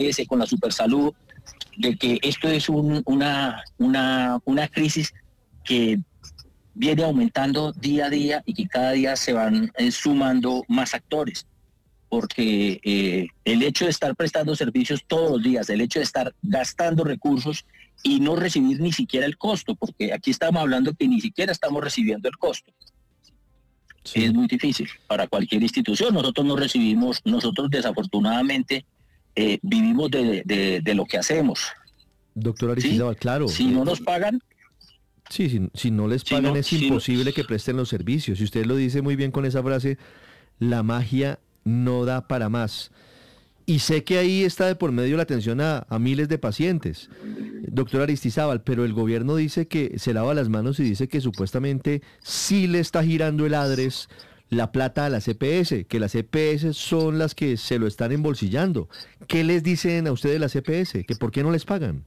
EPS, con la Supersalud, de que esto es una crisis que viene aumentando día a día y que cada día se van sumando más actores, porque el hecho de estar prestando servicios todos los días, el hecho de estar gastando recursos y no recibir ni siquiera el costo, porque aquí estamos hablando que ni siquiera estamos recibiendo el costo. Sí. Es muy difícil para cualquier institución. Nosotros no recibimos, nosotros desafortunadamente vivimos de lo que hacemos. Doctor Aristizábal, ¿sí? Claro. Si no nos pagan. Sí, si no les pagan es imposible que presten los servicios. Y usted lo dice muy bien con esa frase, la magia no da para más. Y sé que ahí está de por medio la atención a miles de pacientes, doctor Aristizábal, pero el gobierno dice que se lava las manos y dice que supuestamente sí le está girando el ADRES la plata a las EPS, que las EPS son las que se lo están embolsillando. ¿Qué les dicen a ustedes las EPS? ¿Que por qué no les pagan?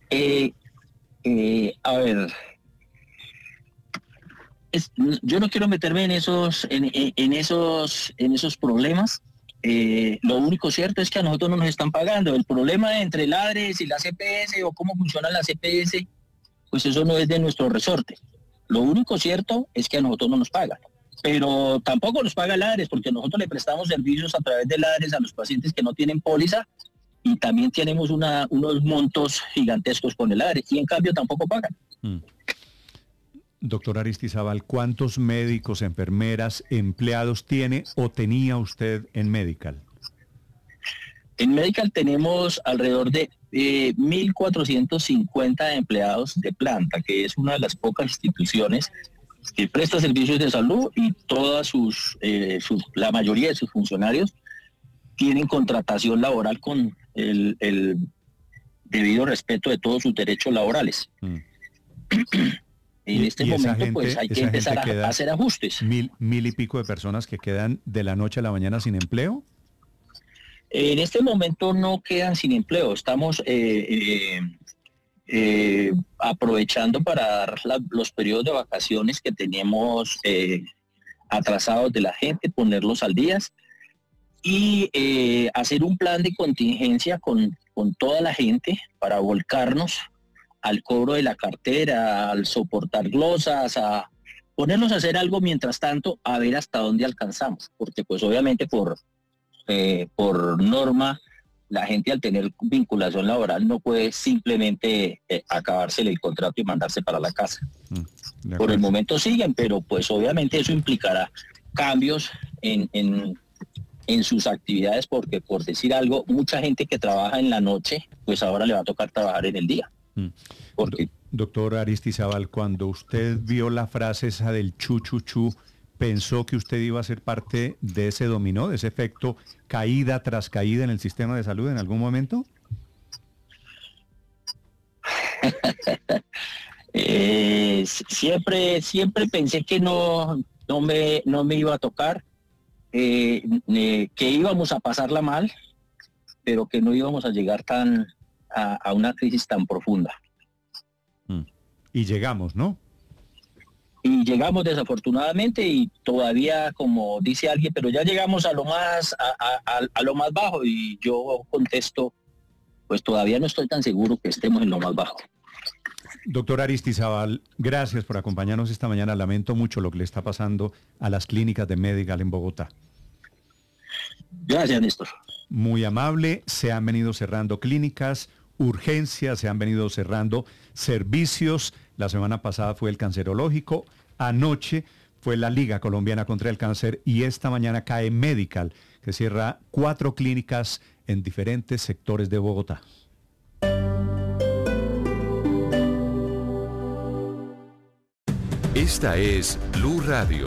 A ver, yo no quiero meterme en esos problemas. Lo único cierto es que a nosotros no nos están pagando. El problema entre el ADRES y las EPS o cómo funcionan las EPS, pues eso no es de nuestro resorte. Lo único cierto es que a nosotros no nos pagan. Pero tampoco nos paga el ADRES, porque nosotros le prestamos servicios a través del ADRES a los pacientes que no tienen póliza y también tenemos unos montos gigantescos con el ADRES y en cambio tampoco pagan. Doctor Aristizábal, ¿cuántos médicos, enfermeras, empleados tiene o tenía usted en Medical? En Medical tenemos alrededor de 1.450 empleados de planta, que es una de las pocas instituciones que presta servicios de salud y todas la mayoría de sus funcionarios tienen contratación laboral con el debido respeto de todos sus derechos laborales. En este momento gente, pues hay que empezar a hacer ajustes. ¿Mil y pico de personas que quedan de la noche a la mañana sin empleo? En este momento no quedan sin empleo. Estamos aprovechando para dar los periodos de vacaciones que teníamos atrasados de la gente, ponerlos al día y hacer un plan de contingencia con toda la gente para volcarnos al cobro de la cartera, al soportar glosas, a ponernos a hacer algo mientras tanto, a ver hasta dónde alcanzamos, porque pues obviamente por norma, la gente al tener vinculación laboral no puede simplemente acabársele el contrato y mandarse para la casa. Por el momento siguen, pero pues obviamente eso implicará cambios en sus actividades, porque por decir algo, mucha gente que trabaja en la noche, pues ahora le va a tocar trabajar en el día. Porque... Doctor Aristizábal, cuando usted vio la frase esa del chu, ¿pensó que usted iba a ser parte de ese dominó, de ese efecto caída tras caída en el sistema de salud en algún momento? Siempre pensé que no me iba a tocar, que íbamos a pasarla mal, pero que no íbamos a llegar a una crisis tan profunda. Y llegamos, ¿no? Y llegamos desafortunadamente y todavía, como dice alguien, pero ya llegamos a lo más bajo, y yo contesto, pues todavía no estoy tan seguro que estemos en lo más bajo. Doctor Aristizábal, gracias por acompañarnos esta mañana. Lamento mucho lo que le está pasando a las clínicas de Medical en Bogotá. Gracias, Néstor. Muy amable. Se han venido cerrando clínicas, urgencias, se han venido cerrando servicios. La semana pasada fue el cancerológico, anoche fue la Liga Colombiana contra el Cáncer y esta mañana cae Medical, que cierra 4 clínicas en diferentes sectores de Bogotá. Esta es Blue Radio.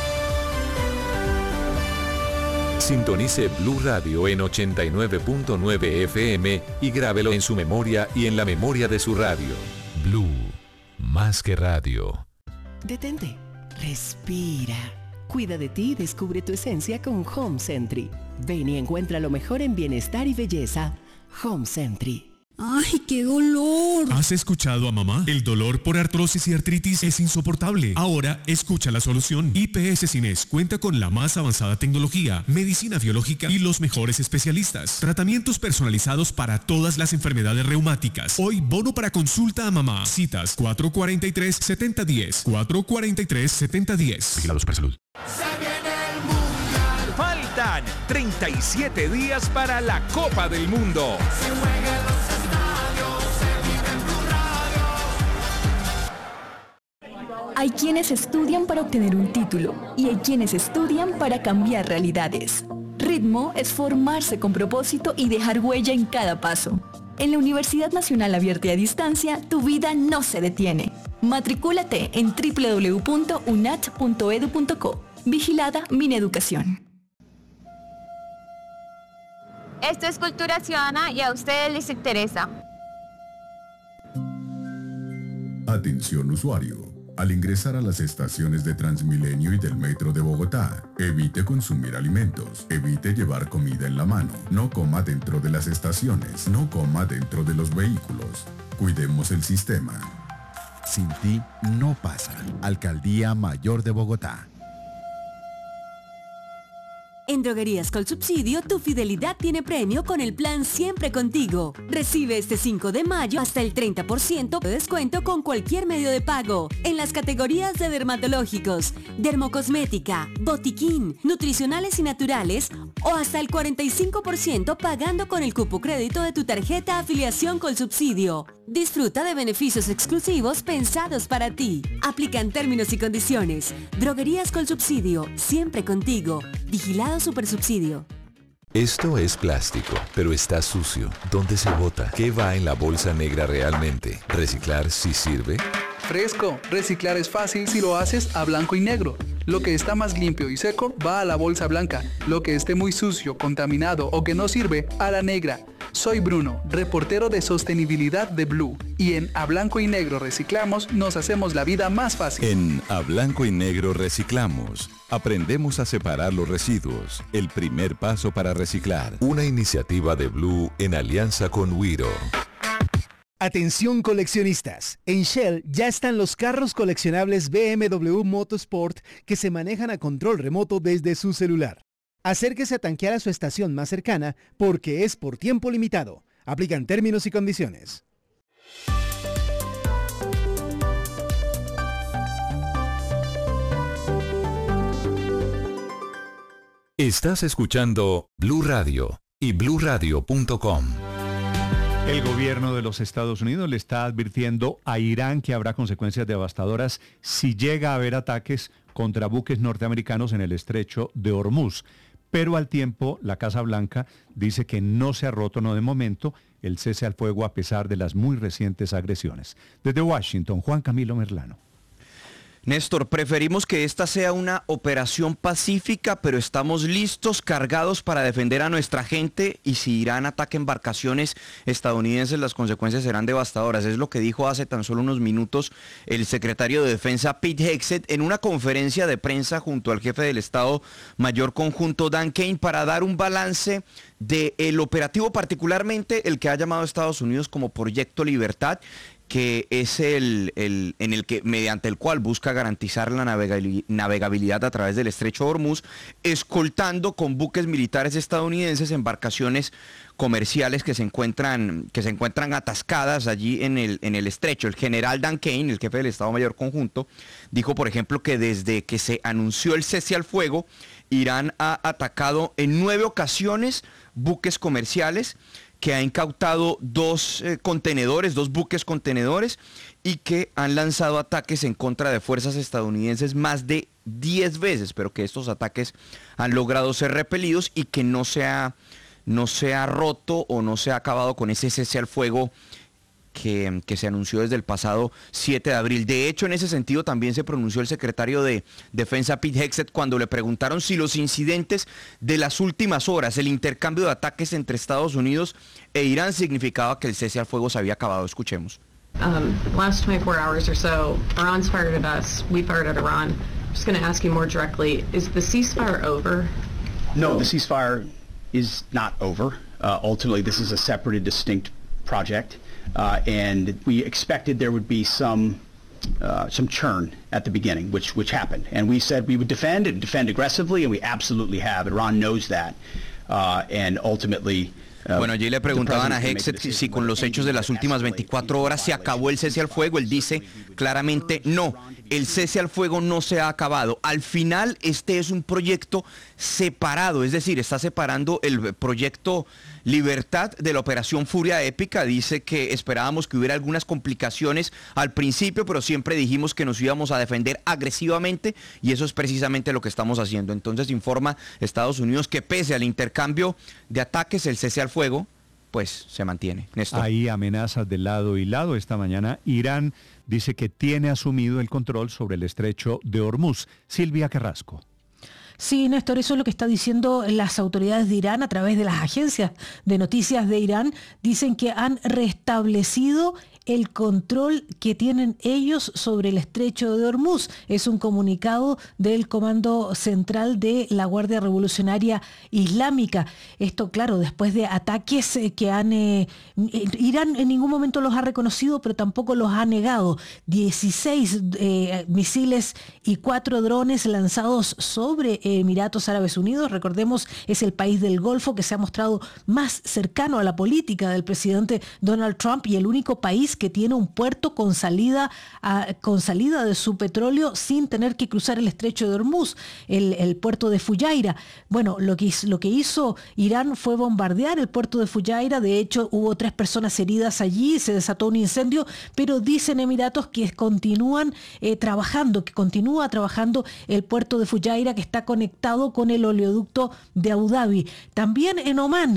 Sintonice Blue Radio en 89.9 FM y grábelo en su memoria y en la memoria de su radio. Blue, más que radio. Detente, respira. Cuida de ti y descubre tu esencia con Home Sentry. Ven y encuentra lo mejor en bienestar y belleza. Home Sentry. ¡Ay, qué dolor! ¿Has escuchado a mamá? El dolor por artrosis y artritis es insoportable. Ahora, escucha la solución. IPS Cines cuenta con la más avanzada tecnología, medicina biológica y los mejores especialistas. Tratamientos personalizados para todas las enfermedades reumáticas. Hoy, bono para consulta a mamá. Citas 443-7010. 443-7010. Vigilados por salud. Faltan 37 días para la Copa del Mundo. Hay quienes estudian para obtener un título y hay quienes estudian para cambiar realidades. Ritmo es formarse con propósito y dejar huella en cada paso. En la Universidad Nacional Abierta y a Distancia, tu vida no se detiene. Matricúlate en www.unat.edu.co. Vigilada Mineducación. Esto es Cultura Ciudadana y a ustedes les interesa. Atención usuario. Al ingresar a las estaciones de Transmilenio y del Metro de Bogotá, evite consumir alimentos, evite llevar comida en la mano, no coma dentro de las estaciones, no coma dentro de los vehículos. Cuidemos el sistema. Sin ti no pasa. Alcaldía Mayor de Bogotá. En Droguerías Colsubsidio, tu fidelidad tiene premio con el plan Siempre Contigo. Recibe este 5 de mayo hasta el 30% de descuento con cualquier medio de pago en las categorías de dermatológicos, dermocosmética, botiquín, nutricionales y naturales o hasta el 45% pagando con el cupo crédito de tu tarjeta Afiliación Colsubsidio. Disfruta de beneficios exclusivos pensados para ti. Aplican términos y condiciones. Droguerías Colsubsidio, siempre contigo. Vigilado Supersubsidio. Esto es plástico, pero está sucio. ¿Dónde se bota? ¿Qué va en la bolsa negra realmente? ¿Reciclar sí sirve? Fresco, reciclar es fácil si lo haces a blanco y negro. Lo que está más limpio y seco va a la bolsa blanca. Lo que esté muy sucio, contaminado o que no sirve, a la negra. Soy Bruno, reportero de sostenibilidad de Blue. Y en A Blanco y Negro Reciclamos nos hacemos la vida más fácil. En A Blanco y Negro Reciclamos aprendemos a separar los residuos. El primer paso para reciclar. Una iniciativa de Blue en alianza con Wiro. Atención coleccionistas, en Shell ya están los carros coleccionables BMW Motorsport que se manejan a control remoto desde su celular. Acérquese a tanquear a su estación más cercana porque es por tiempo limitado. Aplican términos y condiciones. Estás escuchando Blue Radio y bluradio.com. El gobierno de los Estados Unidos le está advirtiendo a Irán que habrá consecuencias devastadoras si llega a haber ataques contra buques norteamericanos en el estrecho de Hormuz. Pero al tiempo, la Casa Blanca dice que no se ha roto, no de momento, el cese al fuego a pesar de las muy recientes agresiones. Desde Washington, Juan Camilo Merlano. Néstor, preferimos que esta sea una operación pacífica, pero estamos listos, cargados para defender a nuestra gente y si Irán ataca embarcaciones estadounidenses, las consecuencias serán devastadoras. Es lo que dijo hace tan solo unos minutos el secretario de Defensa Pete Hegseth en una conferencia de prensa junto al jefe del Estado Mayor Conjunto Dan Kane para dar un balance del operativo, particularmente el que ha llamado a Estados Unidos como Proyecto Libertad, que es mediante el cual busca garantizar la navegabilidad a través del estrecho de Hormuz, escoltando con buques militares estadounidenses embarcaciones comerciales que se encuentran atascadas allí en el estrecho. El general Dan Kane, el jefe del Estado Mayor Conjunto, dijo, por ejemplo, que desde que se anunció el cese al fuego, Irán ha atacado en 9 ocasiones buques comerciales, que ha incautado dos buques contenedores y que han lanzado ataques en contra de fuerzas estadounidenses más de 10 veces, pero que estos ataques han logrado ser repelidos y que no se ha roto o no se ha acabado con ese cese al fuego que se anunció desde el pasado 7 de abril. De hecho, en ese sentido también se pronunció el secretario de Defensa Pete Hegseth cuando le preguntaron si los incidentes de las últimas horas, el intercambio de ataques entre Estados Unidos e Irán significaba que el cese al fuego se había acabado. Escuchemos. Last 24 hours or so, Iran's fired at us, we fired at Iran. I'm just going to ask you more directly, is the ceasefire over? No, the ceasefire is not over. Ultimately, this is a separate and distinct project, and we expected there would be some churn at the beginning, which happened. And we said we would defend aggressively, and we absolutely have. Iran knows that, and ultimately. Bueno, allí le preguntaban a Hexet si con los hechos de las últimas 24 horas se acabó el cese al fuego. Él dice claramente no, el cese al fuego no se ha acabado. Al final este es un proyecto separado, es decir, está separando el proyecto Libertad de la operación Furia Épica. Dice que esperábamos que hubiera algunas complicaciones al principio, pero siempre dijimos que nos íbamos a defender agresivamente y eso es precisamente lo que estamos haciendo. Entonces informa Estados Unidos que pese al intercambio de ataques, el cese al fuego pues se mantiene. Néstor. Hay amenazas de lado y lado. Esta mañana Irán dice que tiene asumido el control sobre el estrecho de Hormuz. Silvia Carrasco. Sí, Néstor, eso es lo que están diciendo las autoridades de Irán a través de las agencias de noticias de Irán. Dicen que han restablecido el control que tienen ellos sobre el estrecho de Hormuz. Es un comunicado del Comando Central de la Guardia Revolucionaria Islámica. Esto, claro, después de ataques que han... Irán en ningún momento los ha reconocido, pero tampoco los ha negado. 16 misiles y 4 drones lanzados sobre Emiratos Árabes Unidos. Recordemos, es el país del Golfo que se ha mostrado más cercano a la política del presidente Donald Trump y el único país que tiene un puerto con salida de su petróleo sin tener que cruzar el estrecho de Hormuz, el puerto de Fujairah. Bueno, lo que hizo Irán fue bombardear el puerto de Fujairah. De hecho, hubo 3 personas heridas allí, se desató un incendio, pero dicen Emiratos que continúa trabajando el puerto de Fujairah, que está conectado con el oleoducto de Abu Dhabi. También en Omán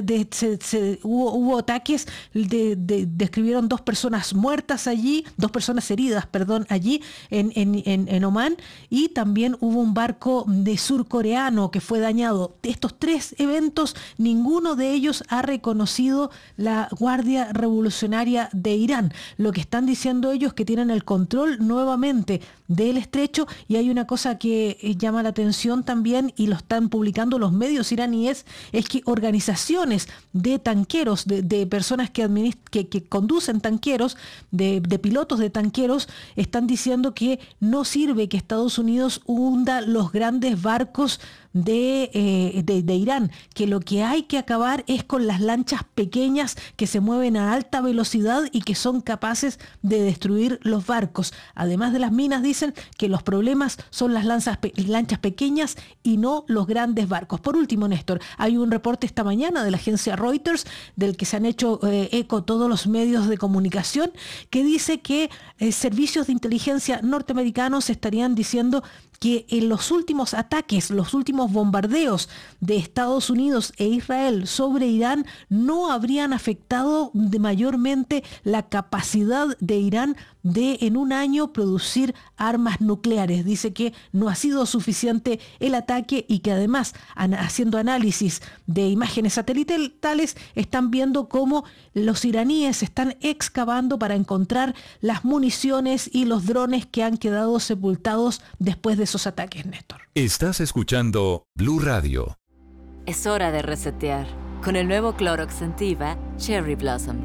hubo ataques, describieron 2 personas muertas allí, 2 personas heridas, allí en Omán, y también hubo un barco de surcoreano que fue dañado. De estos 3 eventos, ninguno de ellos ha reconocido la Guardia Revolucionaria de Irán. Lo que están diciendo ellos es que tienen el control nuevamente del estrecho, y hay una cosa que llama la atención también, y lo están publicando los medios iraníes, es que organizaciones de tanqueros, de personas que conducen tanqueros, de pilotos de tanqueros, están diciendo que no sirve que Estados Unidos hunda los grandes barcos de Irán, que lo que hay que acabar es con las lanchas pequeñas que se mueven a alta velocidad y que son capaces de destruir los barcos. Además de las minas, dicen que los problemas son las lanchas pequeñas y no los grandes barcos. Por último, Néstor, hay un reporte esta mañana de la agencia Reuters, del que se han hecho eco todos los medios de comunicación, que dice que servicios de inteligencia norteamericanos estarían diciendo que en los últimos ataques, los últimos bombardeos de Estados Unidos e Israel sobre Irán no habrían afectado mayormente la capacidad de Irán de en un año producir armas nucleares. Dice que no ha sido suficiente el ataque y que además, haciendo análisis de imágenes satelitales, están viendo cómo los iraníes están excavando para encontrar las municiones y los drones que han quedado sepultados después de esos ataques, Néstor. Estás escuchando Blue Radio. Es hora de resetear con el nuevo Clorox Scentiva Cherry Blossom.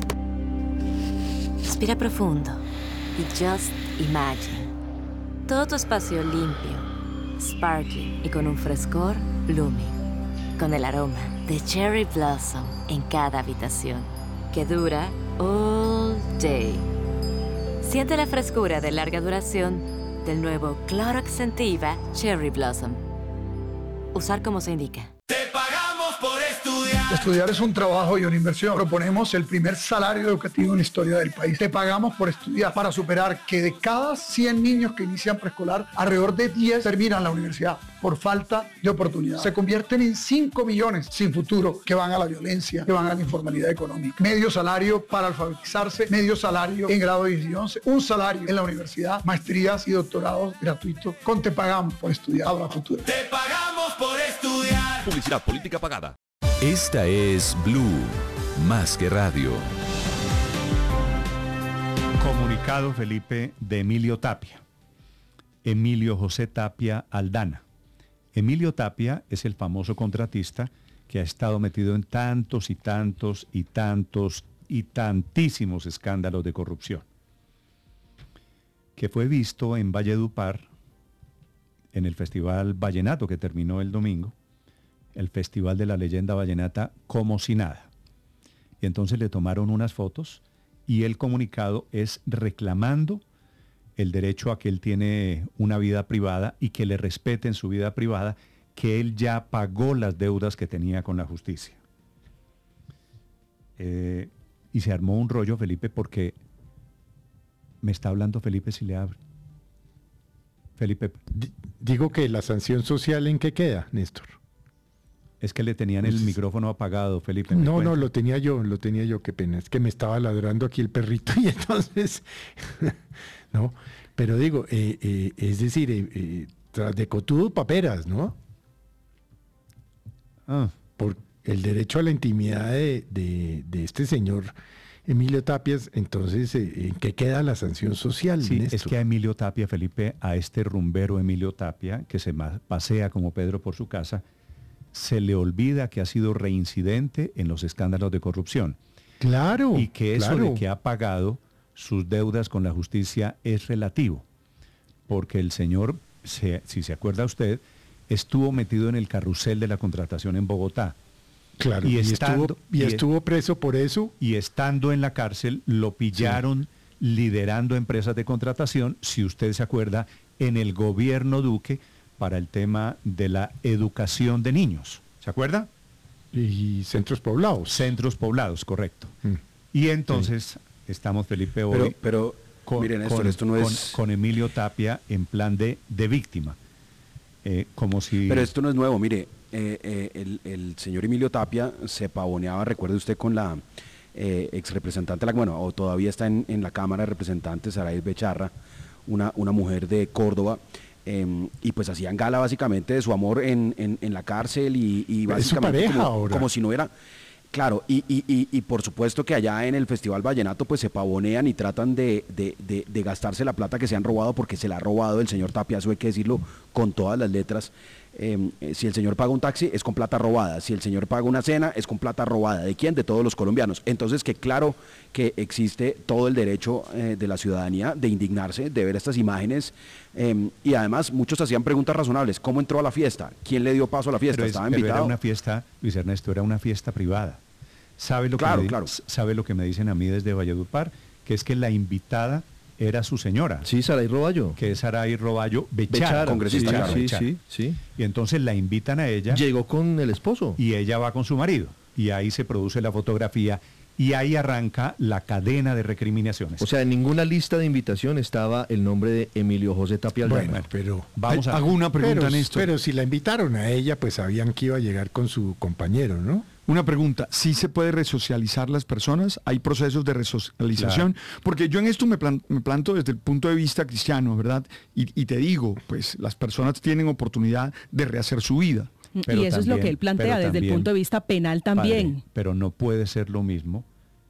Respira profundo y just imagine. Todo tu espacio limpio, sparkling y con un frescor blooming. Con el aroma de Cherry Blossom en cada habitación, que dura all day. Siente la frescura de larga duración del nuevo Clorox Scentiva Cherry Blossom. Usar como se indica. Estudiar es un trabajo y una inversión. Proponemos el primer salario educativo en la historia del país. Te pagamos por estudiar, para superar que de cada 100 niños que inician preescolar, alrededor de 10 terminan la universidad por falta de oportunidad. Se convierten en 5 millones sin futuro que van a la violencia, que van a la informalidad económica. Medio salario para alfabetizarse, medio salario en grado 10 y 11, un salario en la universidad, maestrías y doctorados gratuitos. Con Te Pagamos por Estudiar. Habla futuro. Te pagamos por estudiar. Publicidad política pagada. Esta es Blue, más que radio. Comunicado, Felipe, de Emilio Tapia. Emilio José Tapia Aldana. Emilio Tapia es el famoso contratista que ha estado metido en tantos y tantos y tantos y tantísimos escándalos de corrupción, que fue visto en Valledupar, en el Festival Vallenato que terminó el domingo, el Festival de la Leyenda Vallenata, como si nada. Y entonces le tomaron unas fotos y el comunicado es reclamando el derecho a que él tiene una vida privada y que le respeten su vida privada, que él ya pagó las deudas que tenía con la justicia. Y se armó un rollo, Felipe, porque me está hablando Felipe si le abre. Felipe. Digo que la sanción social, ¿en qué queda, Néstor? Es que le tenían el micrófono apagado, Felipe. No, lo tenía yo, qué pena. Es que me estaba ladrando aquí el perrito y entonces... no, pero digo, es decir, tras de cotudo paperas, ¿no? Por el derecho a la intimidad de este señor Emilio Tapias, entonces, ¿en qué queda la sanción social? Sí, Néstor? es que a Emilio Tapia, Felipe, a este rumbero Emilio Tapia, que se pasea como Pedro por su casa, se le olvida que ha sido reincidente en los escándalos de corrupción. Claro. Y que eso de que ha pagado sus deudas con la justicia es relativo. Porque el señor, si se acuerda usted, estuvo metido en el carrusel de la contratación en Bogotá. Claro, y estuvo preso por eso. Y estando en la cárcel, lo pillaron liderando empresas de contratación, si usted se acuerda, en el gobierno Duque, para el tema de la educación de niños. ¿Se acuerda? Y centros poblados. Centros poblados, correcto. Y entonces estamos, Felipe, hoy pero miren, Néstor, esto no es... con Emilio Tapia en plan de víctima. Como si... Pero esto no es nuevo, mire, el señor Emilio Tapia se pavoneaba, recuerde usted, con la ex representante, o todavía está en la Cámara de Representantes, Saraí Becharra, una mujer de Córdoba, y pues hacían gala básicamente de su amor en la cárcel y básicamente es su pareja como si no era... Claro, y por supuesto que allá en el Festival Vallenato pues se pavonean y tratan de gastarse la plata que se han robado, porque se la ha robado el señor Tapia, eso hay que decirlo con todas las letras. Si el señor paga un taxi es con plata robada, si el señor paga una cena es con plata robada. ¿De quién? De todos los colombianos. Entonces que claro que existe todo el derecho de la ciudadanía de indignarse, de ver estas imágenes, y además muchos hacían preguntas razonables. ¿Cómo entró a la fiesta? ¿Quién le dio paso a la fiesta? ¿Estaba invitado? Era una fiesta, Luis Ernesto, era una fiesta privada. ¿Sabe lo que me dicen a mí desde Valledupar? Que es que la invitada era su señora. Sí, Saraí Roballo. Que es Saraí Roballo Becharra. Congresista. Sí. Y entonces la invitan a ella. Llegó con el esposo. Y ella va con su marido. Y ahí se produce la fotografía. Y ahí arranca la cadena de recriminaciones. O sea, en ninguna lista de invitación estaba el nombre de Emilio José Tapia Aldana. Bueno, pero hago una pregunta, Néstor. Pero si la invitaron a ella, pues sabían que iba a llegar con su compañero, ¿no? Una pregunta, ¿sí se puede resocializar las personas? ¿Hay procesos de resocialización? Claro. Porque yo en esto me planto desde el punto de vista cristiano, ¿verdad? Y te digo, pues las personas tienen oportunidad de rehacer su vida. Pero y eso también, es lo que él plantea desde el punto de vista penal también. Padre, pero no puede ser lo mismo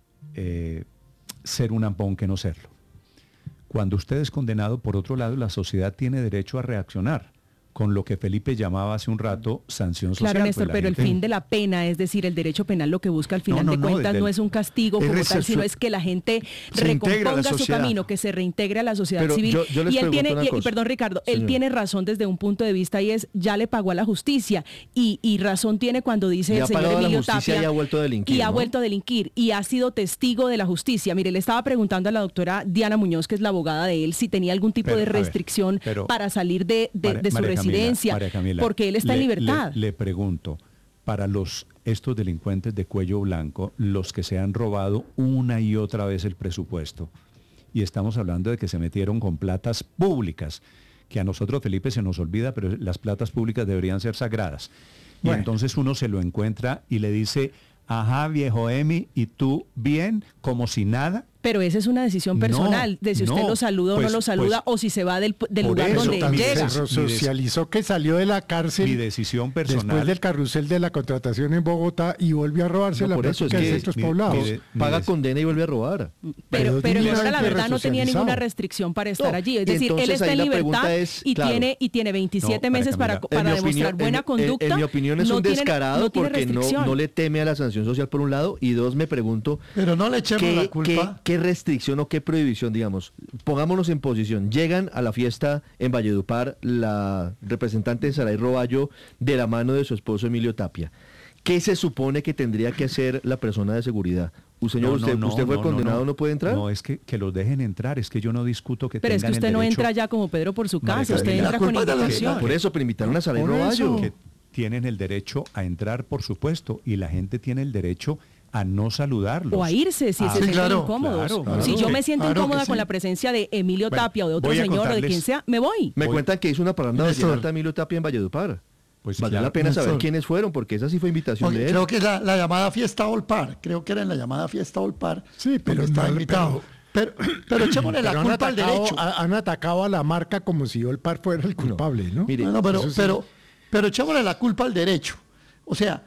ser un ampón que no serlo. Cuando usted es condenado, por otro lado, la sociedad tiene derecho a reaccionar con lo que Felipe llamaba hace un rato sanción social. Claro, Néstor, pero el fin de la pena, es decir, el derecho penal, lo que busca al final de cuentas no es un castigo como tal, sino es que la gente recomponga su camino, que se reintegre a la sociedad civil. Y él tiene, perdón Ricardo, él tiene razón desde un punto de vista y es, ya le pagó a la justicia, y razón tiene cuando dice el señor Emilio Tapia, y ha vuelto a delinquir, y ha vuelto a delinquir, y ha sido testigo de la justicia. Mire, le estaba preguntando a la doctora Diana Muñoz, que es la abogada de él, si tenía algún tipo de restricción para salir de su residencia, Camila, porque él está en libertad. Le pregunto, para estos delincuentes de cuello blanco, los que se han robado una y otra vez el presupuesto, y estamos hablando de que se metieron con platas públicas, que a nosotros, Felipe, se nos olvida, pero las platas públicas deberían ser sagradas. Bueno. Y entonces uno se lo encuentra y le dice, ajá, viejo Emi, ¿y tú bien? Como si nada. Pero esa es una decisión personal, de si usted lo saluda o no lo saluda, o si se va del lugar donde llega. Se socializó que salió de la cárcel. Mi decisión personal. Después del carrusel de la contratación en Bogotá y volvió a robarse la práctica de centros poblados. Paga condena y vuelve a robar. Pero la verdad no tenía ninguna restricción para estar allí. Es decir, él está en libertad y tiene 27 meses para demostrar buena conducta. En mi opinión es un descarado porque no le teme a la sanción social por un lado, y dos, me pregunto. Pero no le echemos la culpa. ¿Qué restricción o qué prohibición, digamos? Pongámonos en posición. Llegan a la fiesta en Valledupar la representante de Saray Roballo de la mano de su esposo Emilio Tapia. ¿Qué se supone que tendría que hacer la persona de seguridad? ¿Usted fue condenado, no puede entrar? No, es que los dejen entrar, es que yo no discuto que pero tengan el derecho. Pero es que usted no entra ya como Pedro por su casa, usted entra con invitación. Por eso, pero invitaron a Saray Roballo. Que tienen el derecho a entrar, por supuesto, y la gente tiene el derecho a no saludarlos. O a irse si se sienten incómodos. Claro, si yo me siento incómoda con la presencia de Emilio Tapia o de otro señor o de quien sea, me voy. Me cuentan que hizo una parranda de Emilio Tapia en Valledupar. Pues vale la pena saber quiénes fueron, porque esa sí fue invitación de él. Creo que es la llamada Fiesta Olpar. Creo que era en la llamada Fiesta Olpar. Sí, pero está invitado. Pero echémosle la culpa al derecho. Han atacado a la marca como si Olpar fuera el culpable, ¿no? Mire, pero echémosle la culpa al derecho. O sea,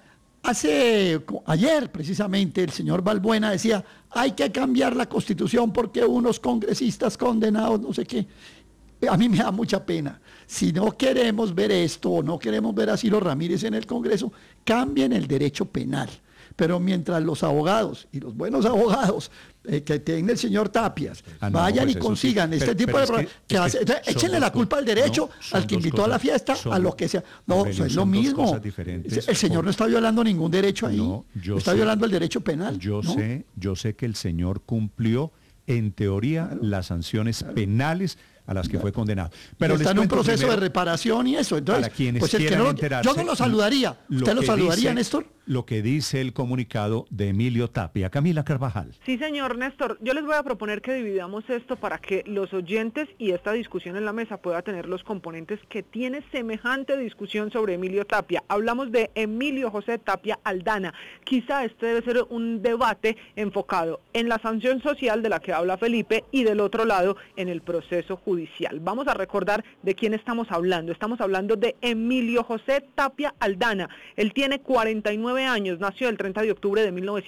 ayer precisamente el señor Balbuena decía, hay que cambiar la Constitución porque unos congresistas condenados, no sé qué. A mí me da mucha pena. Si no queremos ver esto o no queremos ver a Ciro Ramírez en el Congreso, cambien el derecho penal. Pero mientras los abogados y los buenos abogados que tiene el señor Tapias vayan y consigan este tipo de... échenle la culpa al derecho, al que invitó a la fiesta, a lo que sea. No, eso es lo mismo. El señor no está violando ningún derecho ahí. Está violando el derecho penal. Yo sé que el señor cumplió, en teoría, las sanciones penales a las que fue condenado. Pero está en un proceso de reparación y eso. Entonces, para quienes quieran enterarse, yo no lo saludaría. ¿Usted lo saludaría, Néstor? Lo que dice el comunicado de Emilio Tapia. Camila Carvajal. Sí, señor Néstor. Yo les voy a proponer que dividamos esto para que los oyentes y esta discusión en la mesa pueda tener los componentes que tiene semejante discusión sobre Emilio Tapia. Hablamos de Emilio José Tapia Aldana. Quizá este debe ser un debate enfocado en la sanción social de la que habla Felipe y del otro lado en el proceso judicial. Vamos a recordar de quién estamos hablando. Estamos hablando de Emilio José Tapia Aldana. Él tiene 49 años, nació el 30 de octubre de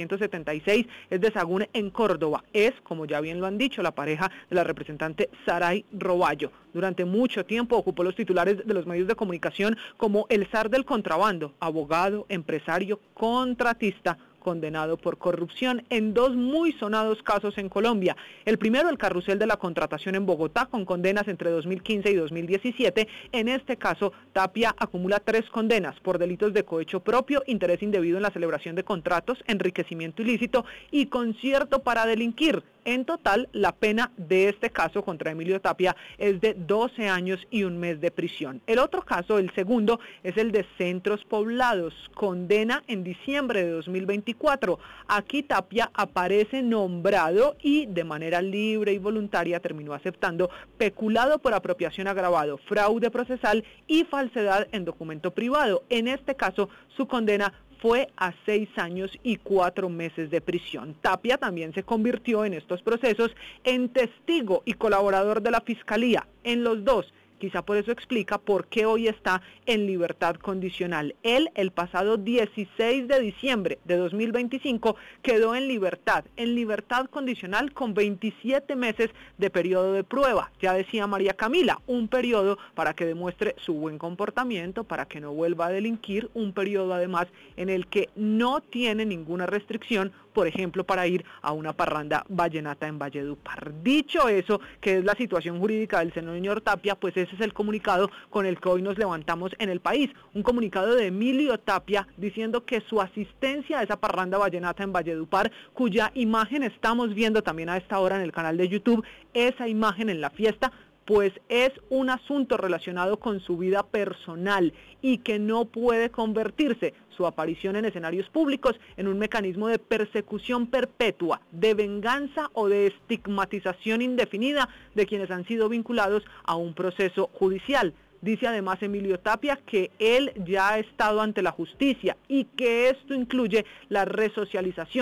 1976, es de Sagún en Córdoba. Es, como ya bien lo han dicho, la pareja de la representante Saray Roballo. Durante mucho tiempo ocupó los titulares de los medios de comunicación como el zar del contrabando, abogado, empresario, contratista, condenado por corrupción en dos muy sonados casos en Colombia. El primero, el carrusel de la contratación en Bogotá, con condenas entre 2015 y 2017. En este caso, Tapia acumula 3 condenas por delitos de cohecho propio, interés indebido en la celebración de contratos, enriquecimiento ilícito y concierto para delinquir. En total, la pena de este caso contra Emilio Tapia es de 12 años y 1 mes de prisión. El otro caso, el segundo, es el de Centros Poblados, condena en diciembre de 2024. Aquí Tapia aparece nombrado y de manera libre y voluntaria terminó aceptando peculado por apropiación agravado, fraude procesal y falsedad en documento privado. En este caso, su condena fue a 6 años y 4 meses de prisión. Tapia también se convirtió en estos procesos en testigo y colaborador de la Fiscalía. En los dos, quizá por eso explica por qué hoy está en libertad condicional. Él, el pasado 16 de diciembre de 2025, quedó en libertad condicional con 27 meses de periodo de prueba. Ya decía María Camila, un periodo para que demuestre su buen comportamiento, para que no vuelva a delinquir, un periodo además en el que no tiene ninguna restricción, por ejemplo, para ir a una parranda vallenata en Valledupar. Dicho eso, que es la situación jurídica del señor Tapia, pues ese es el comunicado con el que hoy nos levantamos en el país. Un comunicado de Emilio Tapia diciendo que su asistencia a esa parranda vallenata en Valledupar, cuya imagen estamos viendo también a esta hora en el canal de YouTube, esa imagen en la fiesta, pues es un asunto relacionado con su vida personal y que no puede convertirse su aparición en escenarios públicos en un mecanismo de persecución perpetua, de venganza o de estigmatización indefinida de quienes han sido vinculados a un proceso judicial. Dice además Emilio Tapia que él ya ha estado ante la justicia y que esto incluye la resocialización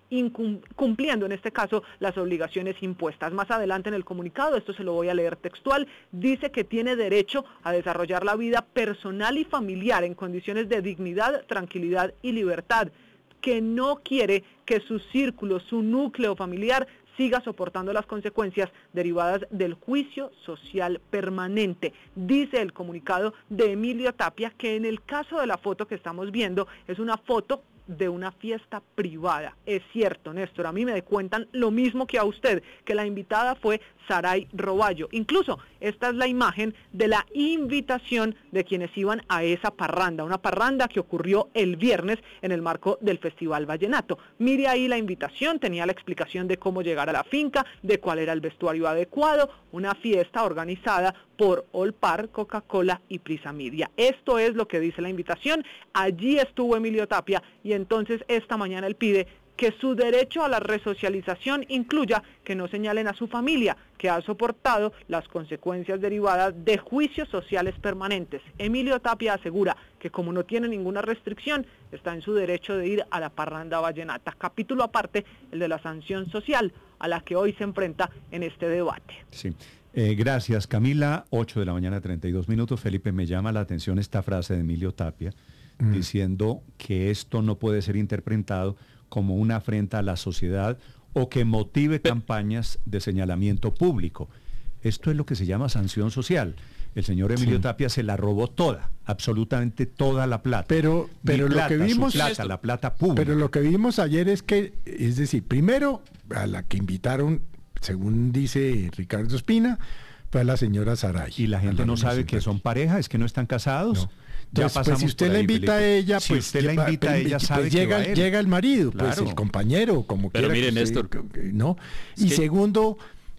cumpliendo en este caso las obligaciones impuestas. Más adelante en el comunicado, esto se lo voy a leer textual, dice que tiene derecho a desarrollar la vida personal y familiar en condiciones de dignidad, tranquilidad y libertad, que no quiere que su círculo, su núcleo familiar siga soportando las consecuencias derivadas del juicio social permanente. Dice el comunicado de Emilio Tapia que en el caso de la foto que estamos viendo es una foto de una fiesta privada. Es cierto, Néstor, a mí me cuentan lo mismo que a usted, que la invitada fue Saray Roballo. Incluso esta es la imagen de la invitación de quienes iban a esa parranda, una parranda que ocurrió el viernes en el marco del Festival Vallenato. Mire ahí la invitación, tenía la explicación de cómo llegar a la finca, de cuál era el vestuario adecuado, una fiesta organizada por Olpar, Coca-Cola y Prisa Media. Esto es lo que dice la invitación. Allí estuvo Emilio Tapia y entonces esta mañana él pide que su derecho a la resocialización incluya que no señalen a su familia, que ha soportado las consecuencias derivadas de juicios sociales permanentes. Emilio Tapia asegura que como no tiene ninguna restricción, está en su derecho de ir a la parranda vallenata. Capítulo aparte, el de la sanción social, a la que hoy se enfrenta en este debate. Sí. Gracias, Camila. 8 de la mañana, 32 minutos. Felipe, me llama la atención esta frase de Emilio Tapia, diciendo que esto no puede ser interpretado como una afrenta a la sociedad o que motive campañas de señalamiento público. Esto es lo que se llama sanción social. El señor Emilio Tapia se la robó toda, absolutamente toda la plata. Pero plata, lo que vimos, la plata pública. Pero lo que vimos ayer es que, es decir, primero a la que invitaron, según dice Ricardo Espina, fue a la señora Saray. Y la gente no sabe que son pareja, es que no están casados. No. Entonces, pues si usted la invita a ella, si usted la invita a ella, sabe pues que llega el marido, claro. Pues el compañero, como pero quiera. Pero mire, Néstor. ¿no? Y segundo,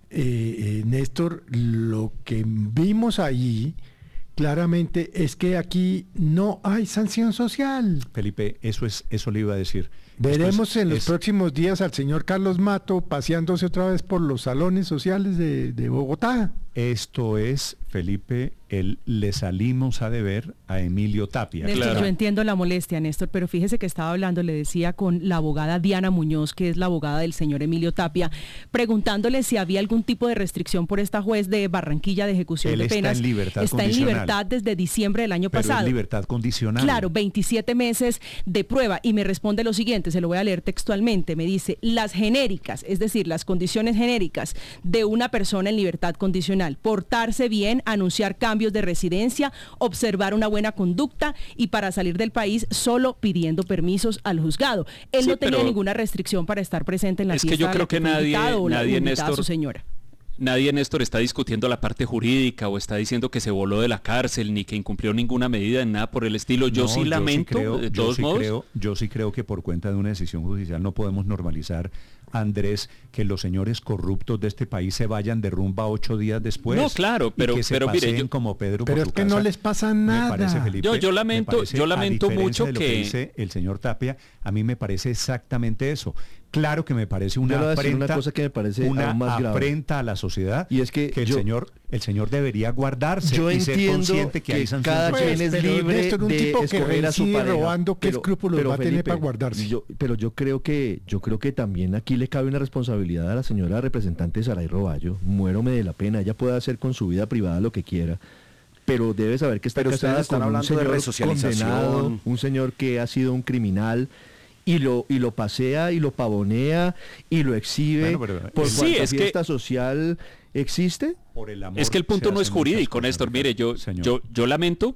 Néstor, lo que vimos allí claramente es que aquí no hay sanción social. Felipe, eso le iba a decir. Veremos en los próximos días al señor Carlos Mato paseándose otra vez por los salones sociales de Bogotá. Esto es, Felipe, le salimos a deber a Emilio Tapia. Néstor, claro. Yo entiendo la molestia, Néstor, pero fíjese que estaba hablando, le decía, con la abogada Diana Muñoz, que es la abogada del señor Emilio Tapia, preguntándole si había algún tipo de restricción por esta juez de Barranquilla de ejecución de penas. Está en libertad desde diciembre del año pasado. Pero en libertad condicional. Claro, 27 meses de prueba. Y me responde lo siguiente, se lo voy a leer textualmente, me dice, las genéricas, es decir, las condiciones genéricas de una persona en libertad condicional, portarse bien, anunciar cambios de residencia, observar una buena conducta y para salir del país solo pidiendo permisos al juzgado. Él no tenía ninguna restricción para estar presente en la fiesta. Es que yo creo que nadie, Néstor, su señora. Nadie, Néstor, está discutiendo la parte jurídica o está diciendo que se voló de la cárcel ni que incumplió ninguna medida, nada por el estilo. Yo sí lamento, de todos modos. Yo sí creo que por cuenta de una decisión judicial no podemos normalizar, Andrés, que los señores corruptos de este país se vayan de rumba 8 días después. No, claro, pero mire, como Pedro pero por es que casa. No les pasa nada. Me parece, Felipe, yo lamento mucho de lo que dice el señor Tapia, a mí me parece exactamente eso. Claro que me parece una afrenta, una cosa que me parece una aún más grave. Afrenta a la sociedad, y es que el señor debería guardarse y ser consciente que hay sanciones. Cada quien es libre Néstor, un de tipo que escoger a su pareja. Robando, ¿qué escrúpulos va a tener para guardarse? Pero yo creo que también aquí le cabe una responsabilidad a la señora representante Saray Roballo. Muérome de la pena, ella puede hacer con su vida privada lo que quiera, pero debe saber que está casada con un señor condenado, un señor que ha sido un criminal. Y lo pasea y lo pavonea y lo exhibe por cuanta fiesta social existe. Por el amor es que el punto no es jurídico, Néstor. Mire, yo lamento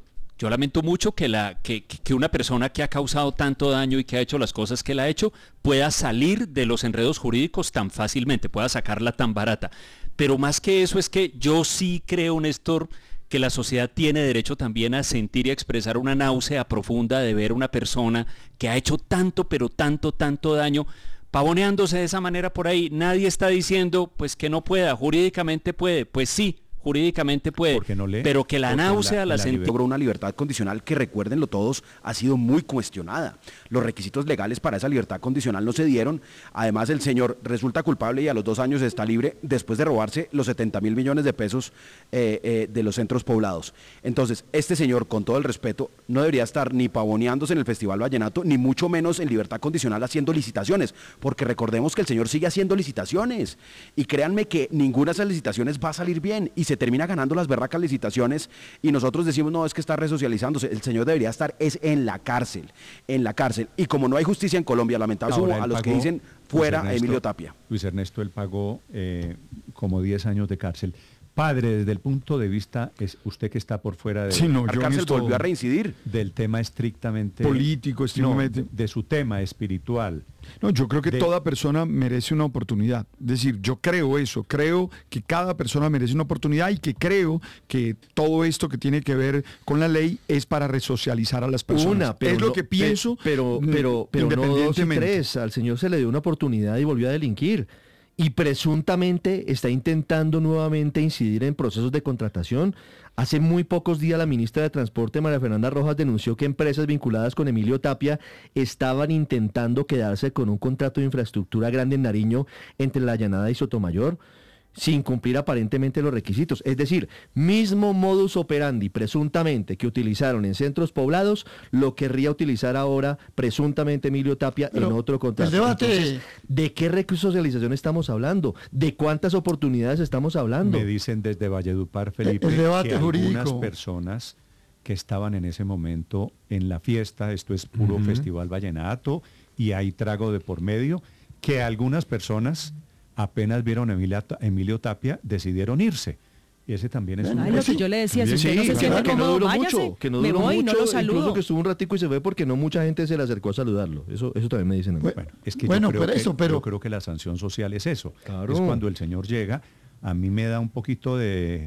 mucho que una persona que ha causado tanto daño y que ha hecho las cosas que él ha hecho pueda salir de los enredos jurídicos tan fácilmente, pueda sacarla tan barata. Pero más que eso es que yo sí creo, Néstor, que la sociedad tiene derecho también a sentir y a expresar una náusea profunda de ver una persona que ha hecho tanto, pero tanto daño, pavoneándose de esa manera por ahí. Nadie está diciendo pues que no pueda, jurídicamente puede, pues sí, jurídicamente puede, pero que la náusea la logró una libertad condicional que, recuérdenlo todos, ha sido muy cuestionada. Los requisitos legales para esa libertad condicional no se dieron. Además, el señor resulta culpable y a los 2 años está libre después de robarse los 70.000 millones de pesos de los centros poblados. Entonces, este señor, con todo el respeto, no debería estar ni pavoneándose en el Festival Vallenato, ni mucho menos en libertad condicional haciendo licitaciones, porque recordemos que el señor sigue haciendo licitaciones y créanme que ninguna de esas licitaciones va a salir bien y se termina ganando las berracas licitaciones y nosotros decimos, no, es que está resocializándose. El señor debería estar en la cárcel, y como no hay justicia en Colombia, lamentable a los que dicen fuera a Emilio Tapia. Luis Ernesto, él pagó como 10 años de cárcel. Padre, desde el punto de vista, es usted que está por fuera de la cárcel, volvió a reincidir. Del tema estrictamente político, de su tema espiritual. No, yo creo que toda persona merece una oportunidad. Es decir, yo creo eso, creo que cada persona merece una oportunidad y que creo que todo esto que tiene que ver con la ley es para resocializar a las personas. Es lo que pienso, pero no 2 y 3, al señor se le dio una oportunidad y volvió a delinquir. Y presuntamente está intentando nuevamente incidir en procesos de contratación. Hace muy pocos días la ministra de Transporte, María Fernanda Rojas, denunció que empresas vinculadas con Emilio Tapia estaban intentando quedarse con un contrato de infraestructura grande en Nariño entre La Llanada y Sotomayor, sin cumplir aparentemente los requisitos. Es decir, mismo modus operandi presuntamente que utilizaron en centros poblados, lo querría utilizar ahora presuntamente Emilio Tapia en otro contrato. El debate... Entonces, ¿de qué resocialización estamos hablando? ¿De cuántas oportunidades estamos hablando? Me dicen desde Valledupar, Felipe, el debate que jurídico. Algunas personas que estaban en ese momento en la fiesta, esto es puro Festival Vallenato y hay trago de por medio, que algunas personas apenas vieron a Emilio Tapia, decidieron irse. Y ese también es lo que yo le decía, si usted no se siente que no duró mucho, me voy, no lo saludo. Incluso que estuvo un ratico y se fue porque no mucha gente se le acercó a saludarlo. Eso también me dicen. Bueno, es que yo creo que la sanción social es eso. Claro. Es cuando el señor llega, a mí me da un poquito de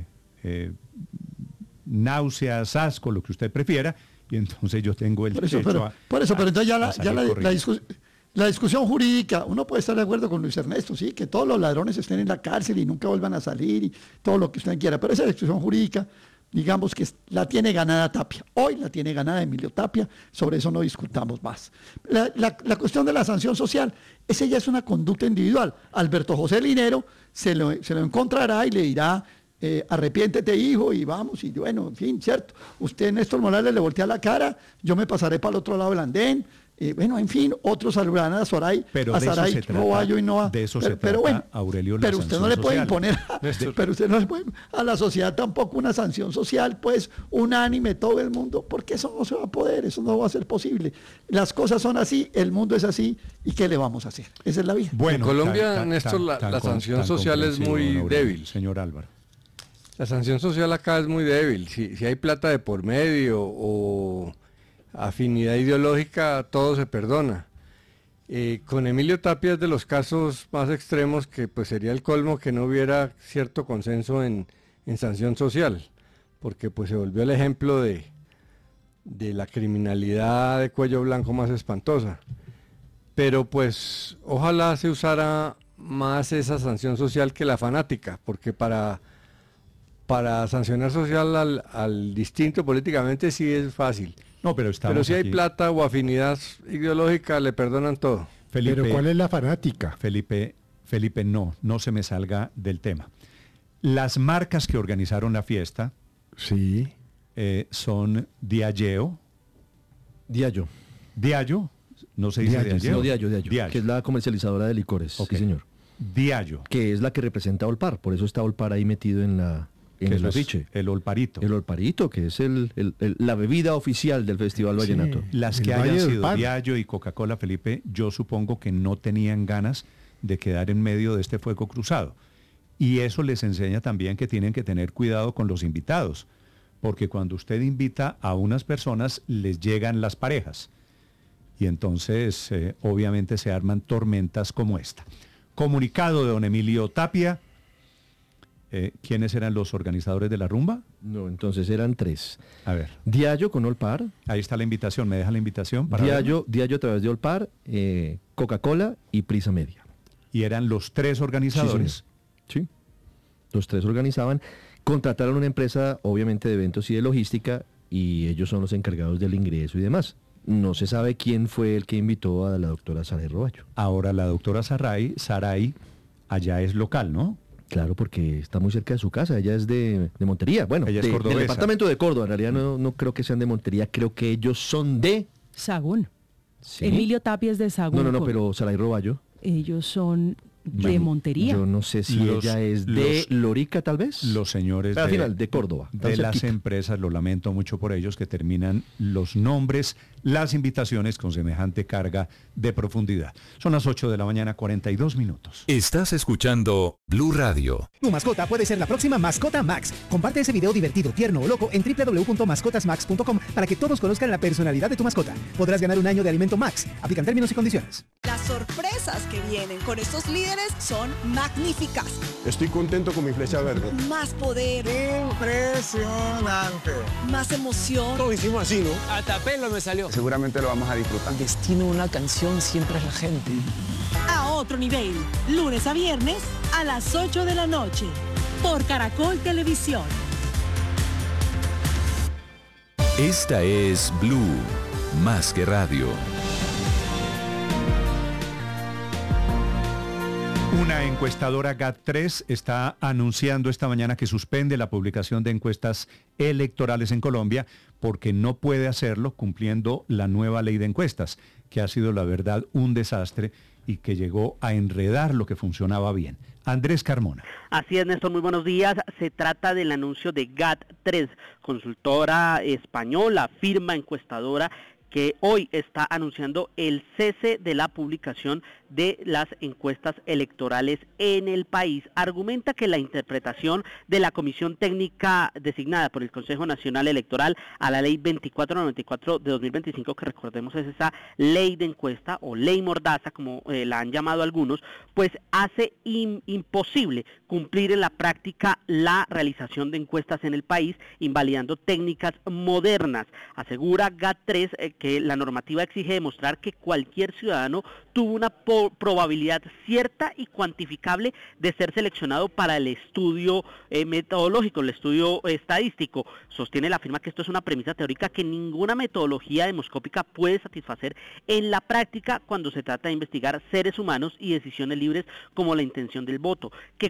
náuseas, asco, lo que usted prefiera, y entonces yo tengo el derecho pero entonces ya la discusión jurídica, uno puede estar de acuerdo con Luis Ernesto, sí, que todos los ladrones estén en la cárcel y nunca vuelvan a salir y todo lo que usted quiera, pero esa discusión jurídica, digamos que la tiene ganada Tapia. Hoy la tiene ganada Emilio Tapia, sobre eso no discutamos más. La cuestión de la sanción social, esa ya es una conducta individual. Alberto José Linero se lo encontrará y le dirá, arrepiéntete, hijo, y vamos, y bueno, en fin, cierto. Usted, Néstor Morales, le voltea la cara, yo me pasaré para el otro lado del andén. Bueno, en fin, otros saludarán a Saray, Roballo y Noa. De eso se trata, Aurelio, pero usted no le puede imponer, pero usted no le puede a la sociedad tampoco una sanción social, pues, unánime, todo el mundo, porque eso no se va a poder, eso no va a ser posible. Las cosas son así, el mundo es así, ¿y qué le vamos a hacer? Esa es la vida. Bueno, en Colombia, Néstor, la sanción social es muy débil. Señor Álvaro. La sanción social acá es muy débil. Si hay plata de por medio o afinidad ideológica, todo se perdona. Con Emilio Tapia es de los casos más extremos que pues sería el colmo que no hubiera cierto consenso en sanción social, porque pues se volvió el ejemplo de la criminalidad de cuello blanco más espantosa. Pero pues ojalá se usara más esa sanción social que la fanática, porque para sancionar social al distinto políticamente sí es fácil. No, pero si hay plata o afinidad ideológica, le perdonan todo. Felipe, pero ¿cuál es la fanática? Felipe, no se me salga del tema. Las marcas que organizaron la fiesta son Diageo, no se dice Diageo. No, Diageo, que es la comercializadora de licores. Okay. Sí, señor. Diageo. Que es la que representa a Olpar, por eso está Olpar ahí metido en el afiche. El Olparito. El Olparito, que es la bebida oficial del Festival Vallenato. Las que hayan sido Diageo y Coca-Cola, Felipe, yo supongo que no tenían ganas de quedar en medio de este fuego cruzado. Y eso les enseña también que tienen que tener cuidado con los invitados, porque cuando usted invita a unas personas, les llegan las parejas. Y entonces, obviamente, se arman tormentas como esta. Comunicado de don Emilio Tapia. ¿Quiénes eran los organizadores de la rumba? No, entonces eran 3. A ver. Diageo con Olpar. Ahí está la invitación, ¿me deja la invitación? Diageo a través de Olpar, Coca-Cola y Prisa Media. ¿Y eran los 3 organizadores? Sí, los 3 organizaban. contrataron una empresa, obviamente, de eventos y de logística, y ellos son los encargados del ingreso y demás. No se sabe quién fue el que invitó a la doctora Saray Roballo. Ahora, la doctora Saray, allá es local, ¿no? Claro, porque está muy cerca de su casa. Ella es de Montería. Bueno, ella es del departamento de Córdoba. En realidad no creo que sean de Montería. Creo que ellos son de... Sagún. ¿Sí? Emilio Tapia es de Sagún. No, pero Saray Roballo. Ellos son de Montería. Yo no sé si ella es de Lorica, tal vez. Los señores al final, de Córdoba. De las empresas, lo lamento mucho por ellos, que terminan los nombres, las invitaciones con semejante carga de profundidad. Son las 8 de la mañana, 42 minutos. Estás escuchando Blue Radio. Tu mascota puede ser la próxima Mascota Max. Comparte ese video divertido, tierno o loco en www.mascotasmax.com para que todos conozcan la personalidad de tu mascota. Podrás ganar un año de alimento Max. Aplican términos y condiciones. Las sorpresas que vienen con estos líderes son magníficas. Estoy contento con mi flecha verde. Más poder. Impresionante. Más emoción. Lo hicimos así, ¿no? Hasta pelo me salió. Seguramente lo vamos a disfrutar. El destino de una canción siempre es la gente. A otro nivel. Lunes a viernes a las 8 de la noche. Por Caracol Televisión. Esta es Blue, más que radio. Una encuestadora GAT3 está anunciando esta mañana que suspende la publicación de encuestas electorales en Colombia porque no puede hacerlo cumpliendo la nueva ley de encuestas, que ha sido la verdad un desastre y que llegó a enredar lo que funcionaba bien. Andrés Carmona. Así es, Néstor, muy buenos días. Se trata del anuncio de GAT3, consultora española, firma encuestadora, que hoy está anunciando el cese de la publicación de las encuestas electorales en el país. Argumenta que la interpretación de la comisión técnica designada por el Consejo Nacional Electoral a la ley 2494 de 2025, que recordemos es esa ley de encuesta o ley mordaza, como la han llamado algunos, pues hace imposible cumplir en la práctica la realización de encuestas en el país, invalidando técnicas modernas. Asegura GAT3 que la normativa exige demostrar que cualquier ciudadano tuvo una probabilidad cierta y cuantificable de ser seleccionado para el estudio metodológico, el estudio estadístico. Sostiene la firma que esto es una premisa teórica que ninguna metodología demoscópica puede satisfacer en la práctica cuando se trata de investigar seres humanos y decisiones libres como la intención del voto,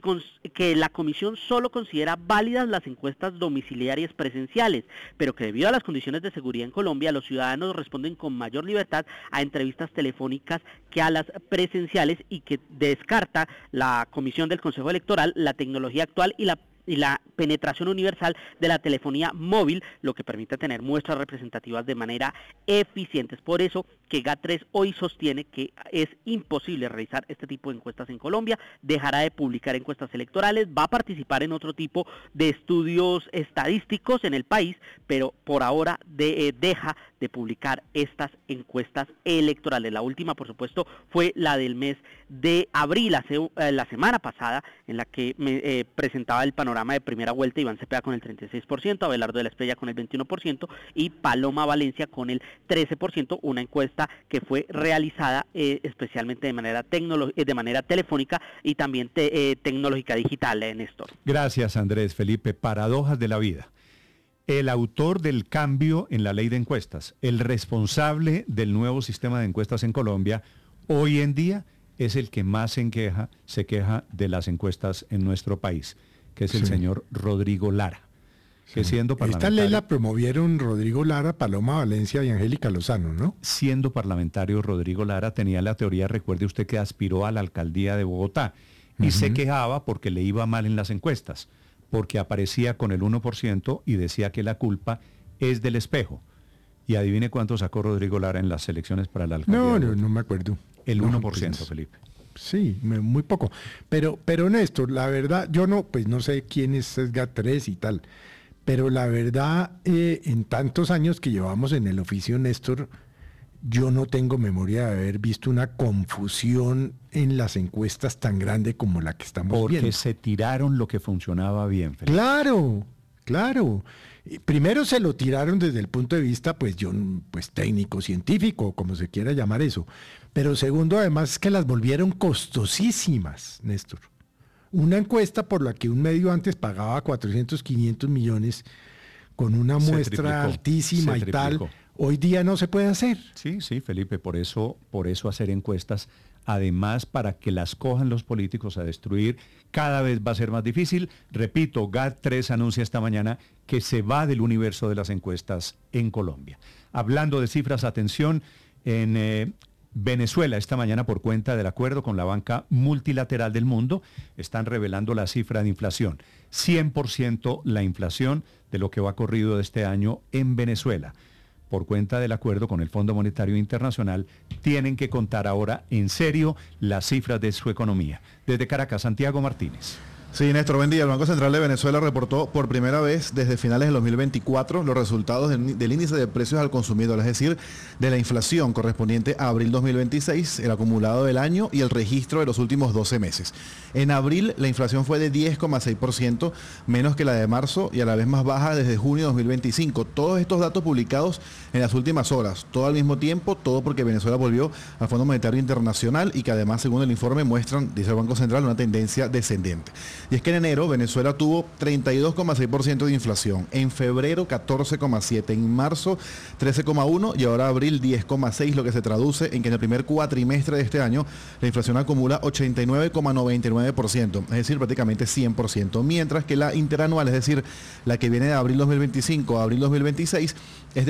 que la comisión solo considera válidas las encuestas domiciliarias presenciales, pero que debido a las condiciones de seguridad en Colombia, los ciudadanos responden con mayor libertad a entrevistas telefónicas que a las presenciales, y que descarta la Comisión del Consejo Electoral la tecnología actual y la penetración universal de la telefonía móvil, lo que permite tener muestras representativas de manera eficiente. Por eso que GAT3 hoy sostiene que es imposible realizar este tipo de encuestas en Colombia, dejará de publicar encuestas electorales, va a participar en otro tipo de estudios estadísticos en el país, pero por ahora deja de publicar estas encuestas electorales. La última, por supuesto, fue la del mes de abril, la semana pasada, en la que presentaba el panorama de primera vuelta: Iván Cepeda con el 36%, Abelardo de la Espriella con el 21% y Paloma Valencia con el 13%, una encuesta que fue realizada especialmente de manera telefónica y también tecnológica digital, Néstor. Gracias, Andrés Felipe. Paradojas de la vida. El autor del cambio en la ley de encuestas, el responsable del nuevo sistema de encuestas en Colombia, hoy en día es el que más se queja de las encuestas en nuestro país, que es el señor Rodrigo Lara. Que siendo parlamentario, esta ley la promovieron Rodrigo Lara, Paloma Valencia y Angélica Lozano, ¿no? Siendo parlamentario, Rodrigo Lara tenía la teoría, recuerde usted, que aspiró a la alcaldía de Bogotá y se quejaba porque le iba mal en las encuestas, porque aparecía con el 1% y decía que la culpa es del espejo. Y adivine cuánto sacó Rodrigo Lara en las elecciones para la alcaldía. No me acuerdo. El 1%, Felipe. Sí, muy poco. Pero Néstor, la verdad, yo no sé quién es GAT3 y tal, pero la verdad, en tantos años que llevamos en el oficio, Néstor, yo no tengo memoria de haber visto una confusión en las encuestas tan grande como la que estamos viendo. Porque se tiraron lo que funcionaba bien, Felipe. Claro. Primero se lo tiraron desde el punto de vista, técnico, científico, como se quiera llamar eso. Pero segundo, además, es que las volvieron costosísimas, Néstor. Una encuesta por la que un medio antes pagaba 400, 500 millones con una muestra altísima y tal, hoy día no se puede hacer. Sí, Felipe, por eso hacer encuestas, además para que las cojan los políticos a destruir, cada vez va a ser más difícil. Repito, GAT3 anuncia esta mañana que se va del universo de las encuestas en Colombia. Hablando de cifras, atención, en Venezuela esta mañana, por cuenta del acuerdo con la Banca Multilateral del Mundo, están revelando la cifra de inflación. 100% la inflación de lo que va corrido de este año en Venezuela. Por cuenta del acuerdo con el Fondo Monetario Internacional, tienen que contar ahora en serio las cifras de su economía. Desde Caracas, Santiago Martínez. Sí, Néstor, buen día. El Banco Central de Venezuela reportó por primera vez desde finales del 2024 los resultados del índice de precios al consumidor, es decir, de la inflación correspondiente a abril 2026, el acumulado del año y el registro de los últimos 12 meses. En abril la inflación fue de 10,6%, menos que la de marzo y a la vez más baja desde junio de 2025. Todos estos datos publicados en las últimas horas, todo al mismo tiempo, todo porque Venezuela volvió al Fondo Monetario Internacional y que además, según el informe, muestran, dice el Banco Central, una tendencia descendente. Y es que en enero Venezuela tuvo 32,6% de inflación, en febrero 14,7%, en marzo 13,1% y ahora abril 10,6%, lo que se traduce en que en el primer cuatrimestre de este año la inflación acumula 89,99%, es decir, prácticamente 100%, mientras que la interanual, es decir, la que viene de abril 2025 a abril 2026, es de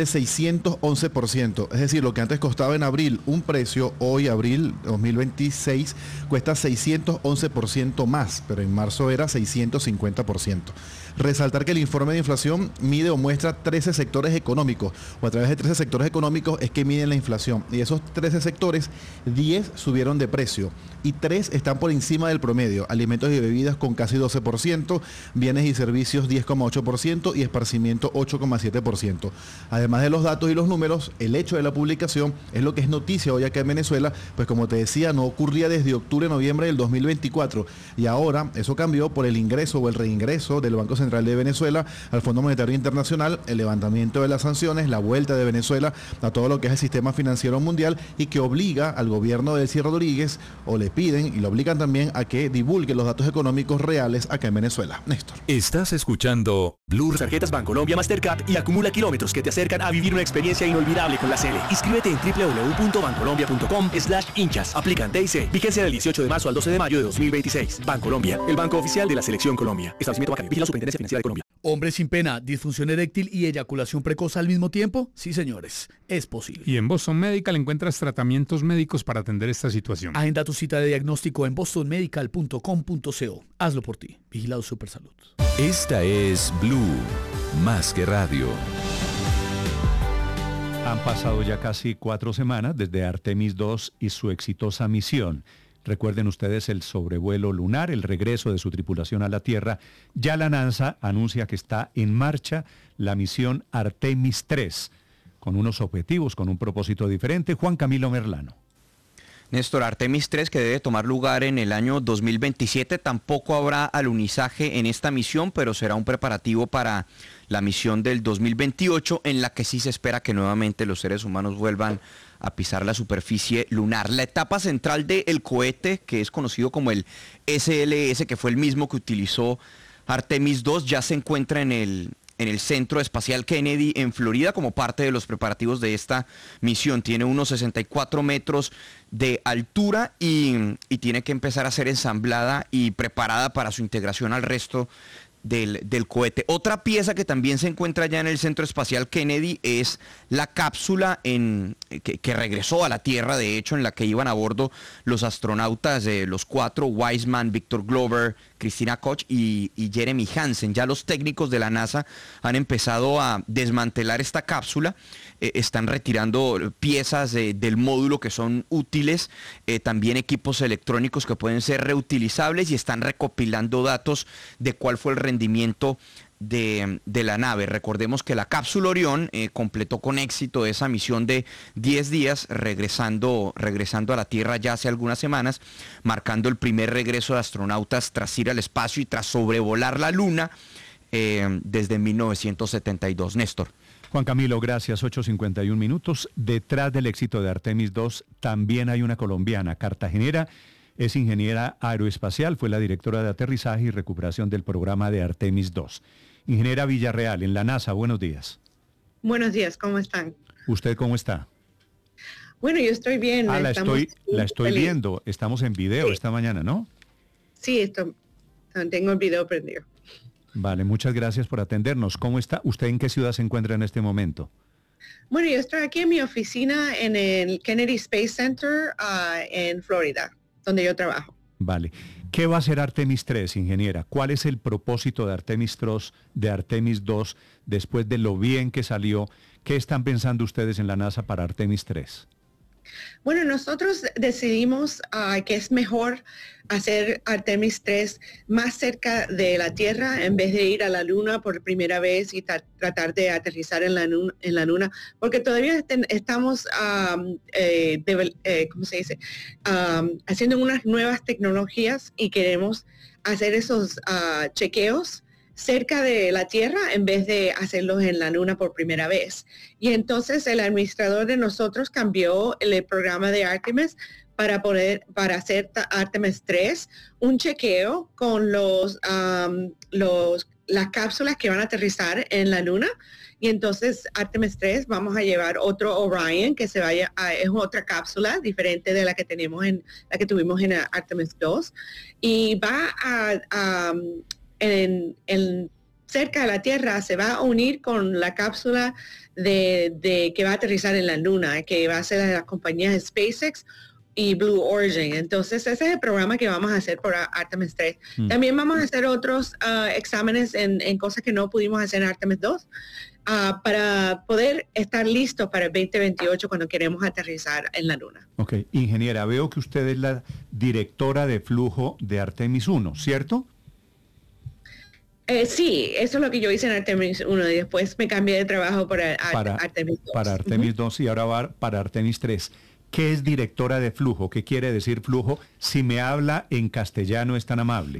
611%, es decir, lo que antes costaba en abril un precio, hoy abril 2026 cuesta 611% más, pero en marzo era 650%. Resaltar que el informe de inflación mide o muestra 13 sectores económicos, o a través de 13 sectores económicos es que miden la inflación. Y esos 13 sectores, 10 subieron de precio y 3 están por encima del promedio. Alimentos y bebidas con casi 12%, bienes y servicios 10,8% y esparcimiento 8,7%. Además de los datos y los números, el hecho de la publicación es lo que es noticia hoy acá en Venezuela, pues como te decía, no ocurría desde octubre-noviembre del 2024 y ahora eso cambió por el ingreso o el reingreso del Banco Central de Venezuela al Fondo Monetario Internacional, el levantamiento de las sanciones, la vuelta de Venezuela a todo lo que es el sistema financiero mundial y que obliga al gobierno de Delcy Rodríguez, o le piden y lo obligan también a que divulgue los datos económicos reales acá en Venezuela. Néstor. Estás escuchando Blue. Tarjetas Bancolombia Mastercard y acumula kilómetros que te acercan a vivir una experiencia inolvidable con la Cele. Inscríbete en www.bancolombia.com/hinchas. Aplican TIC. Vigencia del 18 de marzo al 12 de mayo de 2026. Bancolombia, el banco oficial de la Selección Colombia. Establecimiento bancario. Vigila Superintendencia Financiera de Colombia. ¿Hombre sin pena, disfunción eréctil y eyaculación precoz al mismo tiempo? Sí, señores, es posible. Y en Boston Medical encuentras tratamientos médicos para atender esta situación. Agenda tu cita de diagnóstico en bostonmedical.com.co. Hazlo por ti. Vigilado Supersalud. Esta es Blue, más que radio. Han pasado ya casi 4 semanas desde Artemis 2 y su exitosa misión. Recuerden ustedes el sobrevuelo lunar, el regreso de su tripulación a la Tierra. Ya la NASA anuncia que está en marcha la misión Artemis 3, con unos objetivos, con un propósito diferente. Juan Camilo Merlano. Néstor, Artemis 3, que debe tomar lugar en el año 2027, tampoco habrá alunizaje en esta misión, pero será un preparativo para la misión del 2028, en la que sí se espera que nuevamente los seres humanos vuelvan a pisar la superficie lunar. La etapa central del cohete, que es conocido como el SLS, que fue el mismo que utilizó Artemis 2, ya se encuentra en el Centro Espacial Kennedy en Florida como parte de los preparativos de esta misión. Tiene unos 64 metros de altura y tiene que empezar a ser ensamblada y preparada para su integración al resto del cohete. Otra pieza que también se encuentra ya en el Centro Espacial Kennedy es la cápsula que regresó a la Tierra, de hecho, en la que iban a bordo los astronautas, los 4, Wiseman, Victor Glover, Christina Koch y Jeremy Hansen. Ya los técnicos de la NASA han empezado a desmantelar esta cápsula, están retirando piezas del módulo que son útiles, también equipos electrónicos que pueden ser reutilizables, y están recopilando datos de cuál fue el rendimiento de la nave. Recordemos que la cápsula Orión completó con éxito esa misión de 10 días, regresando a la Tierra ya hace algunas semanas, marcando el primer regreso de astronautas tras ir al espacio y tras sobrevolar la Luna desde 1972. Néstor. Juan Camilo, gracias. 8:51 minutos. Detrás del éxito de Artemis 2 también hay una colombiana, cartagenera, es ingeniera aeroespacial, fue la directora de aterrizaje y recuperación del programa de Artemis II. Ingeniera Villarreal, en la NASA, buenos días. Buenos días, ¿cómo están? ¿Usted cómo está? Bueno, yo estoy bien. La estoy viendo, estamos en video esta mañana, ¿no? Sí, tengo el video prendido. Vale, muchas gracias por atendernos. ¿Cómo está? ¿Usted en qué ciudad se encuentra en este momento? Bueno, yo estoy aquí en mi oficina en el Kennedy Space Center en Florida, donde yo trabajo. Vale. ¿Qué va a hacer Artemis 3, ingeniera? ¿Cuál es el propósito de Artemis 2 después de lo bien que salió? ¿Qué están pensando ustedes en la NASA para Artemis 3? Bueno, nosotros decidimos que es mejor hacer Artemis 3 más cerca de la Tierra en vez de ir a la Luna por primera vez y tratar de aterrizar en la Luna, porque todavía estamos, ¿cómo se dice? Haciendo unas nuevas tecnologías y queremos hacer esos chequeos cerca de la Tierra en vez de hacerlos en la Luna por primera vez. Y entonces el administrador de nosotros cambió el programa de Artemis para hacer Artemis 3, un chequeo con las cápsulas que van a aterrizar en la Luna. Y entonces Artemis 3 vamos a llevar otro Orion que es otra cápsula diferente de la que tuvimos en Artemis 2. Y va cerca de la Tierra, se va a unir con la cápsula que va a aterrizar en la Luna, que va a ser de las compañías SpaceX y Blue Origin. Entonces ese es el programa que vamos a hacer por Artemis 3. También vamos a hacer otros exámenes en cosas que no pudimos hacer en Artemis 2 para poder estar listos para el 2028 cuando queremos aterrizar en la Luna. Ok, ingeniera, veo que usted es la directora de flujo de Artemis 1, ¿cierto? Sí, eso es lo que yo hice en Artemis 1 y después me cambié de trabajo para Artemis 2. Para Artemis 2 y ahora va para Artemis 3. ¿Qué es directora de flujo? ¿Qué quiere decir flujo? Si me habla en castellano es tan amable.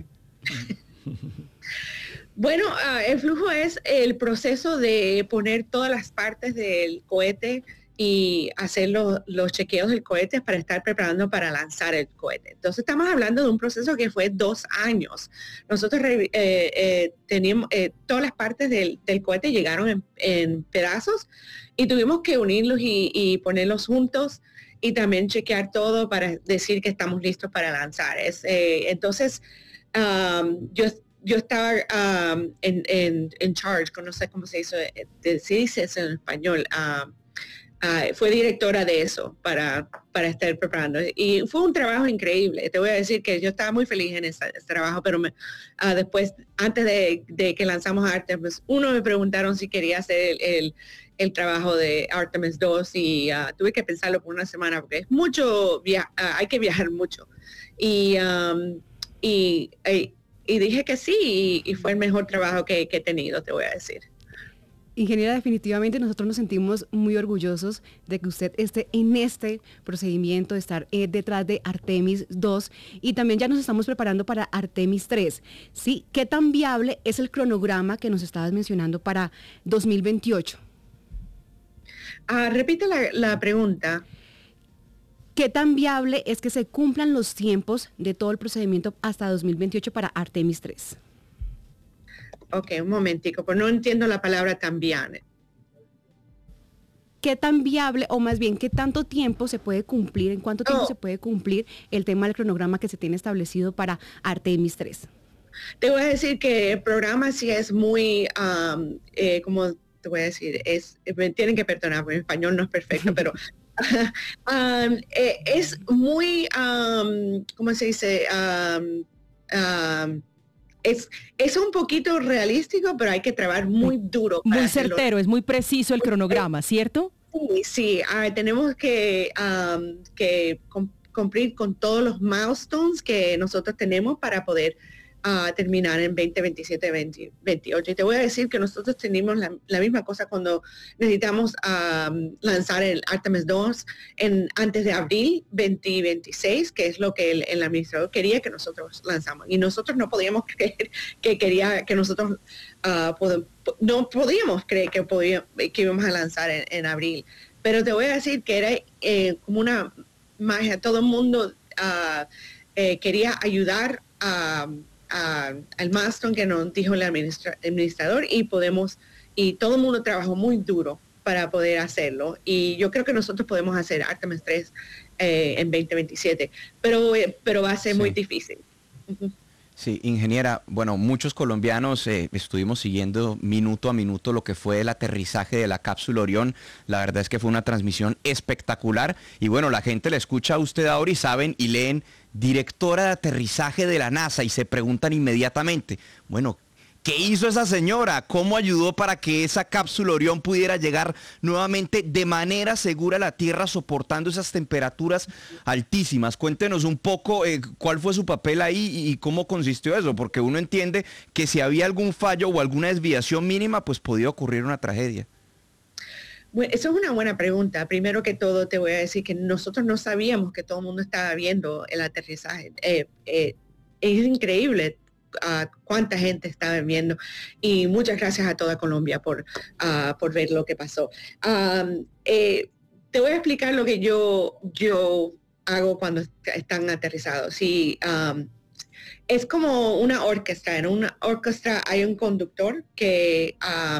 Bueno, el flujo es el proceso de poner todas las partes del cohete y hacer los chequeos del cohete para estar preparando para lanzar el cohete. Entonces estamos hablando de un proceso que fue 2 años. Nosotros teníamos todas las partes del cohete llegaron en pedazos y tuvimos que unirlos y ponerlos juntos y también chequear todo para decir que estamos listos para lanzar. Entonces yo estaba en charge, no sé cómo se dice eso en español. Fue directora de eso para estar preparando. Y fue un trabajo increíble. Te voy a decir que yo estaba muy feliz en ese trabajo, pero después, antes de que lanzamos Artemis 1, me preguntaron si quería hacer el trabajo de Artemis 2 y tuve que pensarlo por una semana porque es mucho, hay que viajar mucho. Y dije que sí y fue el mejor trabajo que he tenido, te voy a decir. Ingeniera, definitivamente nosotros nos sentimos muy orgullosos de que usted esté en este procedimiento de estar detrás de Artemis 2 y también ya nos estamos preparando para Artemis 3. ¿Sí? ¿Qué tan viable es el cronograma que nos estabas mencionando para 2028? Repite la pregunta. ¿Qué tan viable es que se cumplan los tiempos de todo el procedimiento hasta 2028 para Artemis 3? Ok, un momentico, pues no entiendo la palabra tan viable. ¿Qué tan viable, o más bien, qué tanto tiempo se puede cumplir, en cuánto tiempo se puede cumplir el tema del cronograma que se tiene establecido para Artemis 3? Te voy a decir que el programa sí es muy, como te voy a decir, me tienen que perdonar, porque mi español no es perfecto, pero es muy, ¿cómo se dice? Es un poquito realístico, pero hay que trabajar muy duro. Muy certero, es muy preciso el cronograma, ¿cierto? Sí, tenemos que cumplir con todos los milestones que nosotros tenemos para poder terminar en 2027, 2028. Y te voy a decir que nosotros tenemos la misma cosa cuando necesitamos lanzar el Artemis 2 antes de abril 2026, que es lo que el administrador quería que nosotros lanzamos. Y nosotros no podíamos creer que quería que nosotros no podíamos creer que íbamos a lanzar en abril. Pero te voy a decir que era como una magia. Todo el mundo quería ayudar al milestone que nos dijo el administrador y todo el mundo trabajó muy duro para poder hacerlo, y yo creo que nosotros podemos hacer Artemis 3 en 2027, pero va a ser muy difícil. Sí, ingeniera, bueno, muchos colombianos estuvimos siguiendo minuto a minuto lo que fue el aterrizaje de la cápsula Orión. La verdad es que fue una transmisión espectacular y bueno, la gente le escucha a usted ahora y saben y leen directora de aterrizaje de la NASA y se preguntan inmediatamente, bueno, ¿qué hizo esa señora? ¿Cómo ayudó para que esa cápsula Orión pudiera llegar nuevamente de manera segura a la Tierra soportando esas temperaturas altísimas? Cuéntenos un poco cuál fue su papel ahí y cómo consistió eso, porque uno entiende que si había algún fallo o alguna desviación mínima, pues podía ocurrir una tragedia. Bueno, eso es una buena pregunta. Primero que todo te voy a decir que nosotros no sabíamos que todo el mundo estaba viendo el aterrizaje. Es increíble cuánta gente estaba viendo y muchas gracias a toda Colombia por ver lo que pasó. Te voy a explicar lo que yo hago cuando están aterrizados. Sí, es como una orquesta. En una orquesta hay un conductor que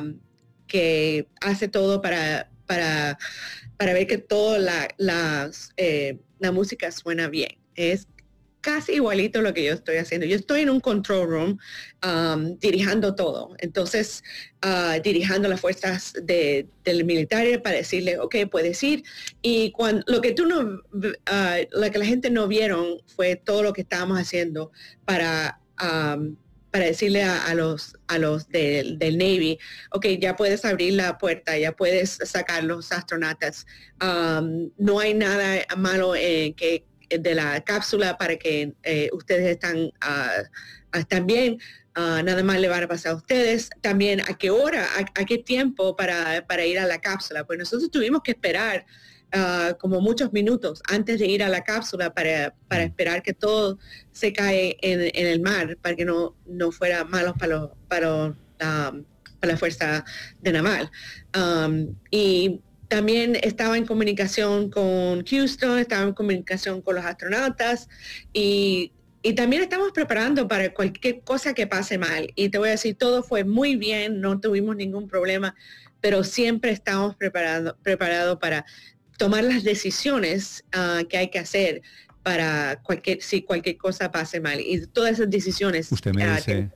hace todo para ver que toda la música suena bien. Es casi igualito lo que yo estoy haciendo. Yo estoy en un control room dirigiendo todo. Entonces, dirigiendo las fuerzas del militar para decirle, ok, puedes ir. Y lo que la gente no vieron fue todo lo que estábamos haciendo para decirle a los del Navy, ok, ya puedes abrir la puerta, ya puedes sacar los astronautas. No hay nada malo de la cápsula para que ustedes están bien, nada más le van a pasar a ustedes. También a qué hora, a qué tiempo para ir a la cápsula. Pues nosotros tuvimos que esperar como muchos minutos antes de ir a la cápsula para esperar que todo se cae en el mar, para que no fuera malo para la fuerza de naval. Y también estaba en comunicación con Houston, estaba en comunicación con los astronautas y también estamos preparando para cualquier cosa que pase mal. Y te voy a decir, todo fue muy bien, no tuvimos ningún problema, pero siempre estamos preparados para tomar las decisiones que hay que hacer para si cualquier cosa pase mal. Y todas esas decisiones... Usted me dice,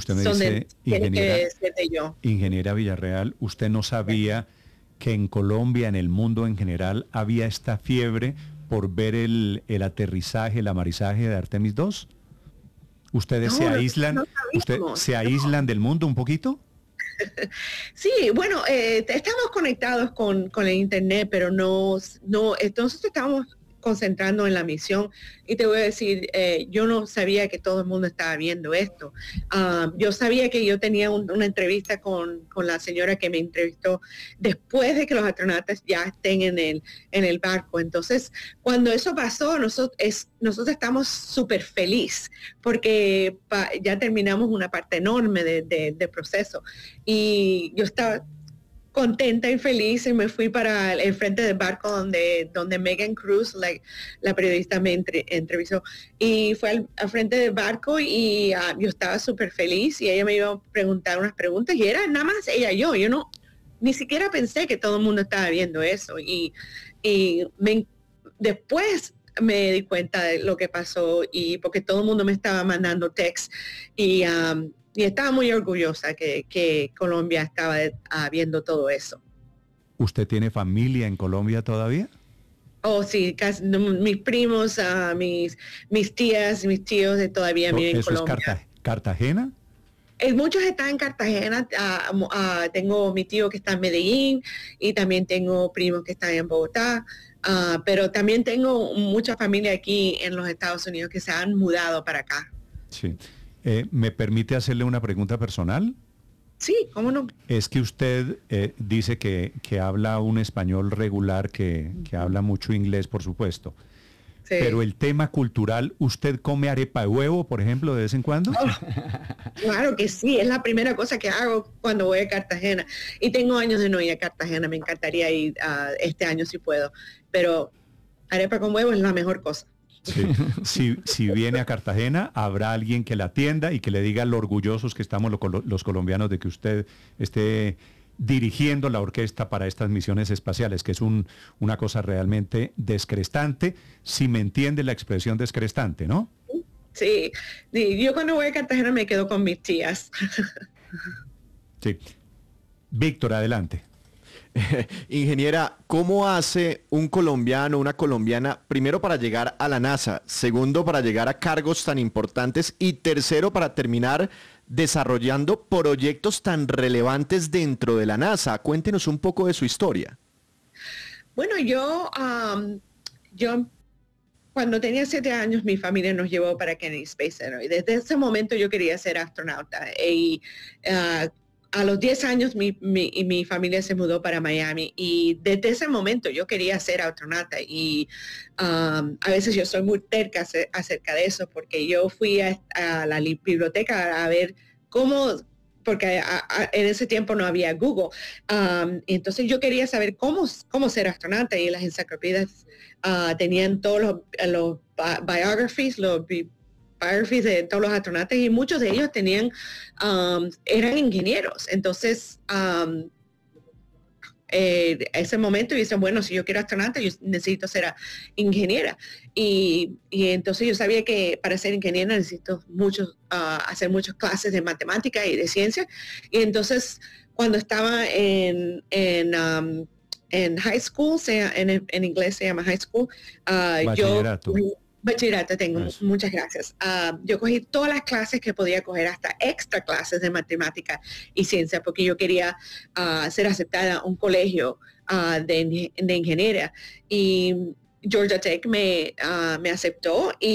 ingeniera Villarreal, usted no sabía que en Colombia, en el mundo en general, había esta fiebre por ver el aterrizaje, el amarizaje de Artemis 2. ¿Ustedes se aíslan del mundo un poquito? Sí, bueno, estamos conectados con el internet, pero nosotros estamos concentrando en la misión y te voy a decir, yo no sabía que todo el mundo estaba viendo esto. Yo sabía que yo tenía una entrevista con la señora que me entrevistó después de que los astronautas ya estén en el barco. Entonces, cuando eso pasó, nosotros estamos súper felices porque ya terminamos una parte enorme de proceso y yo estaba contenta y feliz y me fui para el frente del barco donde Megan Cruz, la periodista, me entrevistó y fue al frente del barco y yo estaba súper feliz y ella me iba a preguntar unas preguntas y era nada más ella y yo no, ni siquiera pensé que todo el mundo estaba viendo eso y después me di cuenta de lo que pasó y porque todo el mundo me estaba mandando texts y estaba muy orgullosa que Colombia estaba viendo todo eso. ¿Usted tiene familia en Colombia todavía? Oh, sí, casi, mis primos, mis tías, mis tíos todavía viven en Colombia. ¿Eso es Cartagena? Muchos están en Cartagena. Tengo mi tío que está en Medellín y también tengo primos que están en Bogotá. Pero también tengo mucha familia aquí en los Estados Unidos que se han mudado para acá. Sí. ¿Me permite hacerle una pregunta personal? Sí, ¿cómo no? Es que usted dice que habla un español regular, que habla mucho inglés, por supuesto. Sí. Pero el tema cultural, ¿usted come arepa de huevo, por ejemplo, de vez en cuando? Claro que sí, es la primera cosa que hago cuando voy a Cartagena. Y tengo años de no ir a Cartagena, me encantaría ir este año si puedo. Pero arepa con huevo es la mejor cosa. Sí. Si viene a Cartagena, habrá alguien que la atienda y que le diga lo orgullosos que estamos los colombianos de que usted esté dirigiendo la orquesta para estas misiones espaciales, que es una cosa realmente descrestante, si me entiende la expresión descrestante, ¿no? Sí, yo cuando voy a Cartagena me quedo con mis tías. Sí. Víctor, adelante. Ingeniera, ¿cómo hace un colombiano, una colombiana, primero para llegar a la NASA, segundo para llegar a cargos tan importantes y tercero para terminar desarrollando proyectos tan relevantes dentro de la NASA? Cuéntenos un poco de su historia. Bueno, yo cuando tenía 7 años, mi familia nos llevó para Kennedy Space Center y desde ese momento yo quería ser astronauta. Y a los 10 años mi familia se mudó para Miami y desde ese momento yo quería ser astronauta y a veces yo soy muy terca acerca de eso porque yo fui a la biblioteca a ver cómo, porque en ese tiempo no había Google, entonces yo quería saber cómo ser astronauta y las enciclopedias tenían todos los biographies de todos los astronautas y muchos de ellos eran ingenieros. Entonces, ese momento yo dije, bueno, si yo quiero astronauta, yo necesito ser ingeniera. Y entonces yo sabía que para ser ingeniera necesito hacer muchas clases de matemática y de ciencia. Y entonces, cuando estaba en high school, en inglés se llama high school, Bachillerato tengo, muchas gracias. Yo cogí todas las clases que podía coger, hasta extra clases de matemática y ciencia, porque yo quería ser aceptada a un colegio de ingeniería. Y Georgia Tech me aceptó y